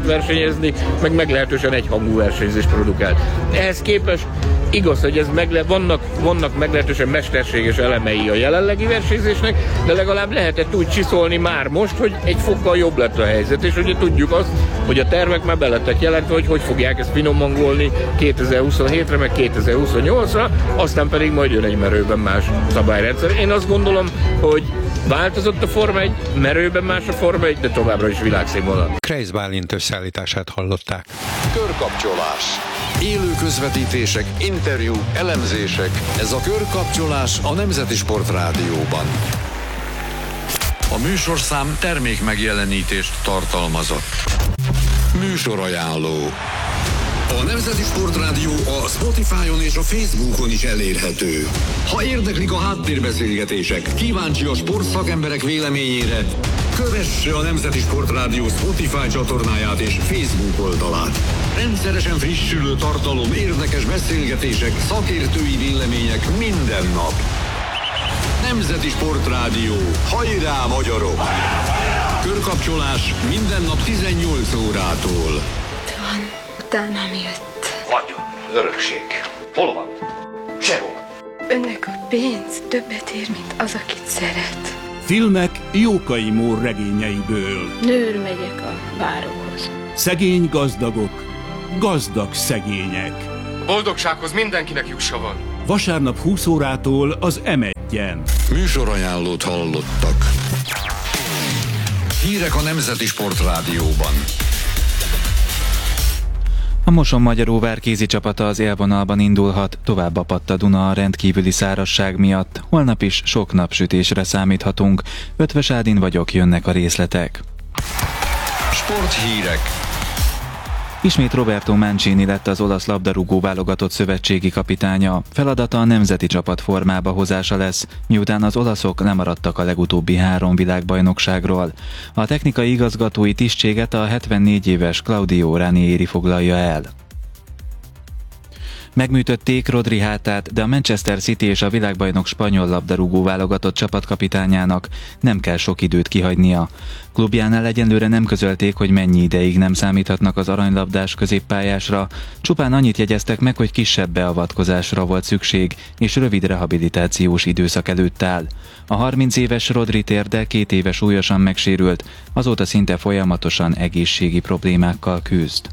tudott versenyezni, meg meglehetősen egyhangú versenyzést produkált. Ehhez képest igaz, hogy ez megle- vannak, vannak meglehetősen mesterséges elemei a jelenlegi versenyzésnek, de legalább lehetett úgy csiszolni már most, hogy egy fokkal jobb lett a helyzet, és ugye tudjuk azt, hogy a tervek már belettek jelentve, hogy hogy fogják ezt finomangolni kétezer-huszonhétre, meg kétezer-huszonnyolcra, aztán pedig majd jön egy merőben más szabályrendszer. Én azt gondolom, hogy változott a Forma egy, merőben más a Forma egy, de továbbra is világszínvonal. Kreisz Bálint összeállítását hallották. Körkapcsolás. Élő közvetítések, interjú, elemzések. Ez a Körkapcsolás a Nemzeti Sport Rádióban. A műsorszám termék megjelenítést tartalmazott. Műsorajánló. A Nemzeti Sport Rádió a Spotify-on és a Facebookon is elérhető. Ha érdeklik a háttérbeszélgetések, kíváncsi a sportszakemberek véleményére, kövesse a Nemzeti Sport Rádió Spotify csatornáját és Facebook oldalát. Rendszeresen frissülő tartalom, érdekes beszélgetések, szakértői vélemények minden nap. Nemzeti Sport Rádió. Hajrá, magyarok! Körkapcsolás minden nap tizennyolc órától. Itt van, utánam jött. Vagyon, örökség. Hol van? Sehol. Önnek a pénz többet ér, mint az, akit szeret. Filmek Jókai Mór regényeiből. Nőr megyek a várokhoz. Szegény gazdagok, gazdag szegények. A boldogsághoz mindenkinek jussa van. Vasárnap húsz órától az em egyen. Műsorajánlót hallottak. Hírek a Nemzeti Sport Rádióban. A Moson-Magyaróvár kézicsapata az élvonalban indulhat, tovább apadt a Duna a rendkívüli szárazság miatt. Holnap is sok napsütésre számíthatunk. Ötvös Ádin vagyok, jönnek a részletek. Sporthírek. Ismét Roberto Mancini lett az olasz labdarúgó válogatott szövetségi kapitánya. Feladata a nemzeti csapat formába hozása lesz, miután az olaszok lemaradtak a legutóbbi három világbajnokságról. A technikai igazgatói tisztséget a hetvennégy éves Claudio Ranieri foglalja el. Megműtötték Rodri hátát, de a Manchester City és a világbajnok spanyol labdarúgó válogatott csapatkapitányának nem kell sok időt kihagynia. Klubjánál egyenlőre nem közölték, hogy mennyi ideig nem számíthatnak az aranylabdás középpályásra, csupán annyit jegyeztek meg, hogy kisebb beavatkozásra volt szükség, és rövid rehabilitációs időszak előtt áll. A harminc éves Rodri térde két éve súlyosan megsérült, azóta szinte folyamatosan egészségi problémákkal küzd.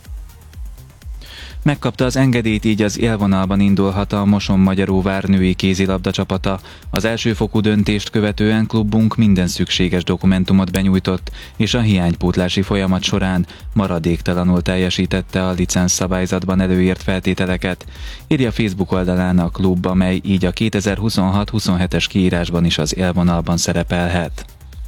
Megkapta az engedélyt, így az élvonalban indulhat a Moson-Magyaróvár női kézilabda csapata. Az elsőfokú döntést követően klubunk minden szükséges dokumentumot benyújtott, és a hiánypótlási folyamat során maradéktalanul teljesítette a licenc szabályzatban előírt feltételeket. Írja Facebook oldalán a klub, amely így a kétezer-huszonhat huszonhetes kiírásban is az élvonalban szerepelhet.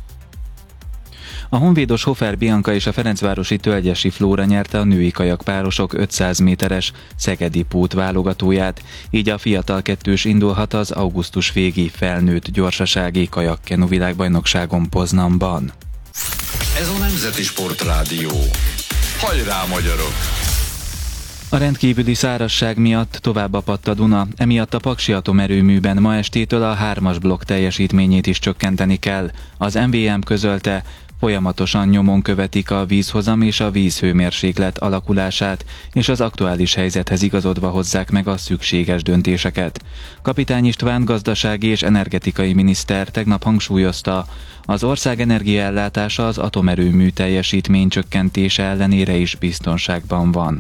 A honvédos Hofer Bianca és a ferencvárosi Tölgyesi Flóra nyerte a női kajakpárosok ötszáz méteres szegedi pót válogatóját, így a fiatal kettős indulhat az augusztus végi felnőtt gyorsasági kajakkenu világbajnokságon Poznanban. Ez a Nemzeti Sport Rádió. Hajrá, magyarok! A rendkívüli szárazság miatt tovább apadt a Duna, emiatt a Paksi atomerőműben ma estétől a hármas blokk teljesítményét is csökkenteni kell. Az em vé em közölte, folyamatosan nyomon követik a vízhozam és a vízhőmérséklet alakulását, és az aktuális helyzethez igazodva hozzák meg a szükséges döntéseket. Kapitány István gazdasági és energetikai miniszter tegnap hangsúlyozta, az ország energiaellátása az atomerőmű teljesítmény csökkentése ellenére is biztonságban van.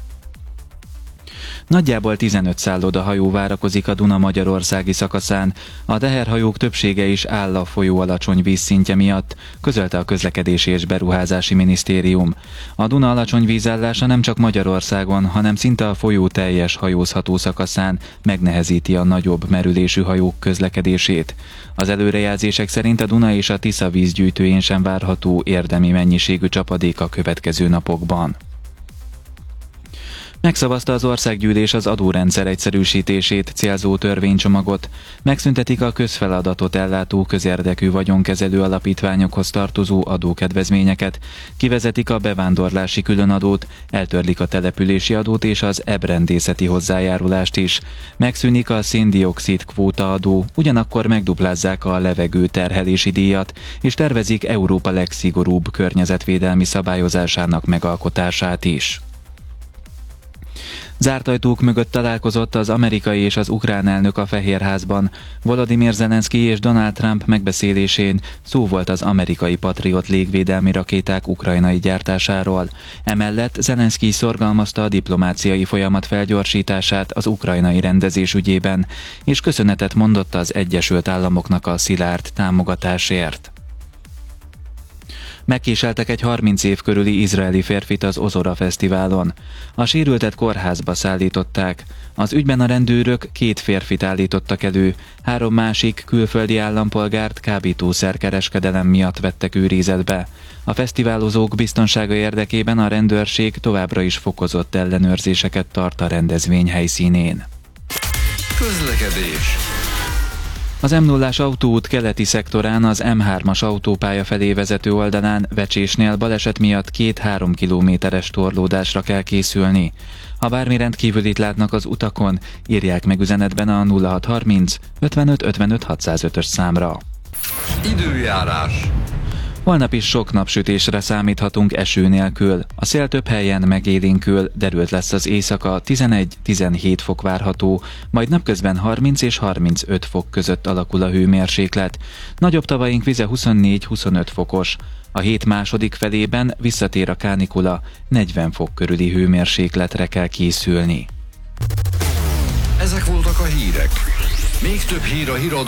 Nagyjából tizenöt szállodahajó várakozik a Duna magyarországi szakaszán, a teherhajók többsége is áll a folyó alacsony vízszintje miatt, közölte a Közlekedési és Beruházási Minisztérium. A Duna alacsony vízállása nem csak Magyarországon, hanem szinte a folyó teljes hajózható szakaszán megnehezíti a nagyobb merülésű hajók közlekedését. Az előrejelzések szerint a Duna és a Tisza vízgyűjtőjén sem várható érdemi mennyiségű csapadék a következő napokban. Megszavazta az országgyűlés az adórendszer egyszerűsítését célzó törvénycsomagot, megszüntetik a közfeladatot ellátó közérdekű vagyonkezelő alapítványokhoz tartozó adókedvezményeket, kivezetik a bevándorlási különadót, eltörlik a települési adót és az ebrendészeti hozzájárulást is. Megszűnik a széndioxid kvótaadó, ugyanakkor megduplázzák a levegő terhelési díjat, és tervezik Európa legszigorúbb környezetvédelmi szabályozásának megalkotását is. Zárt ajtók mögött találkozott az amerikai és az ukrán elnök a Fehérházban. Volodymyr Zelenszky és Donald Trump megbeszélésén szó volt az amerikai Patriot légvédelmi rakéták ukrajnai gyártásáról. Emellett Zelenszky szorgalmazta a diplomáciai folyamat felgyorsítását az ukrajnai rendezés ügyében, és köszönetet mondott az Egyesült Államoknak a szilárd támogatásért. Megkéseltek egy harminc év körüli izraeli férfit az Ozora Fesztiválon. A sérültet kórházba szállították. Az ügyben a rendőrök két férfit állítottak elő, három másik külföldi állampolgárt kábítószerkereskedelem miatt vettek őrizetbe. A fesztiválozók biztonsága érdekében a rendőrség továbbra is fokozott ellenőrzéseket tart a rendezvény helyszínén. Közlekedés. Az em nullás autóút keleti szektorán az em hármas autópálya felé vezető oldalán Vecsésnél baleset miatt két-három kilométeres torlódásra kell készülni. Ha bármi rendkívülit látnak az utakon, írják meg üzenetben a nulla hat harminc ötvenöt ötvenöt hatszázötös számra. Időjárás. Holnap is sok napsütésre számíthatunk eső nélkül. A szél több helyen megélénkül, derült lesz az éjszaka, tizenegy-tizenhét fok várható, majd napközben harminc és harmincöt fok között alakul a hőmérséklet. Nagyobb tavaink vize huszonnégy-huszonöt fokos. A hét második felében visszatér a kánikula, negyven fok körüli hőmérsékletre kell készülni. Ezek voltak a hírek. Még több hír a híradó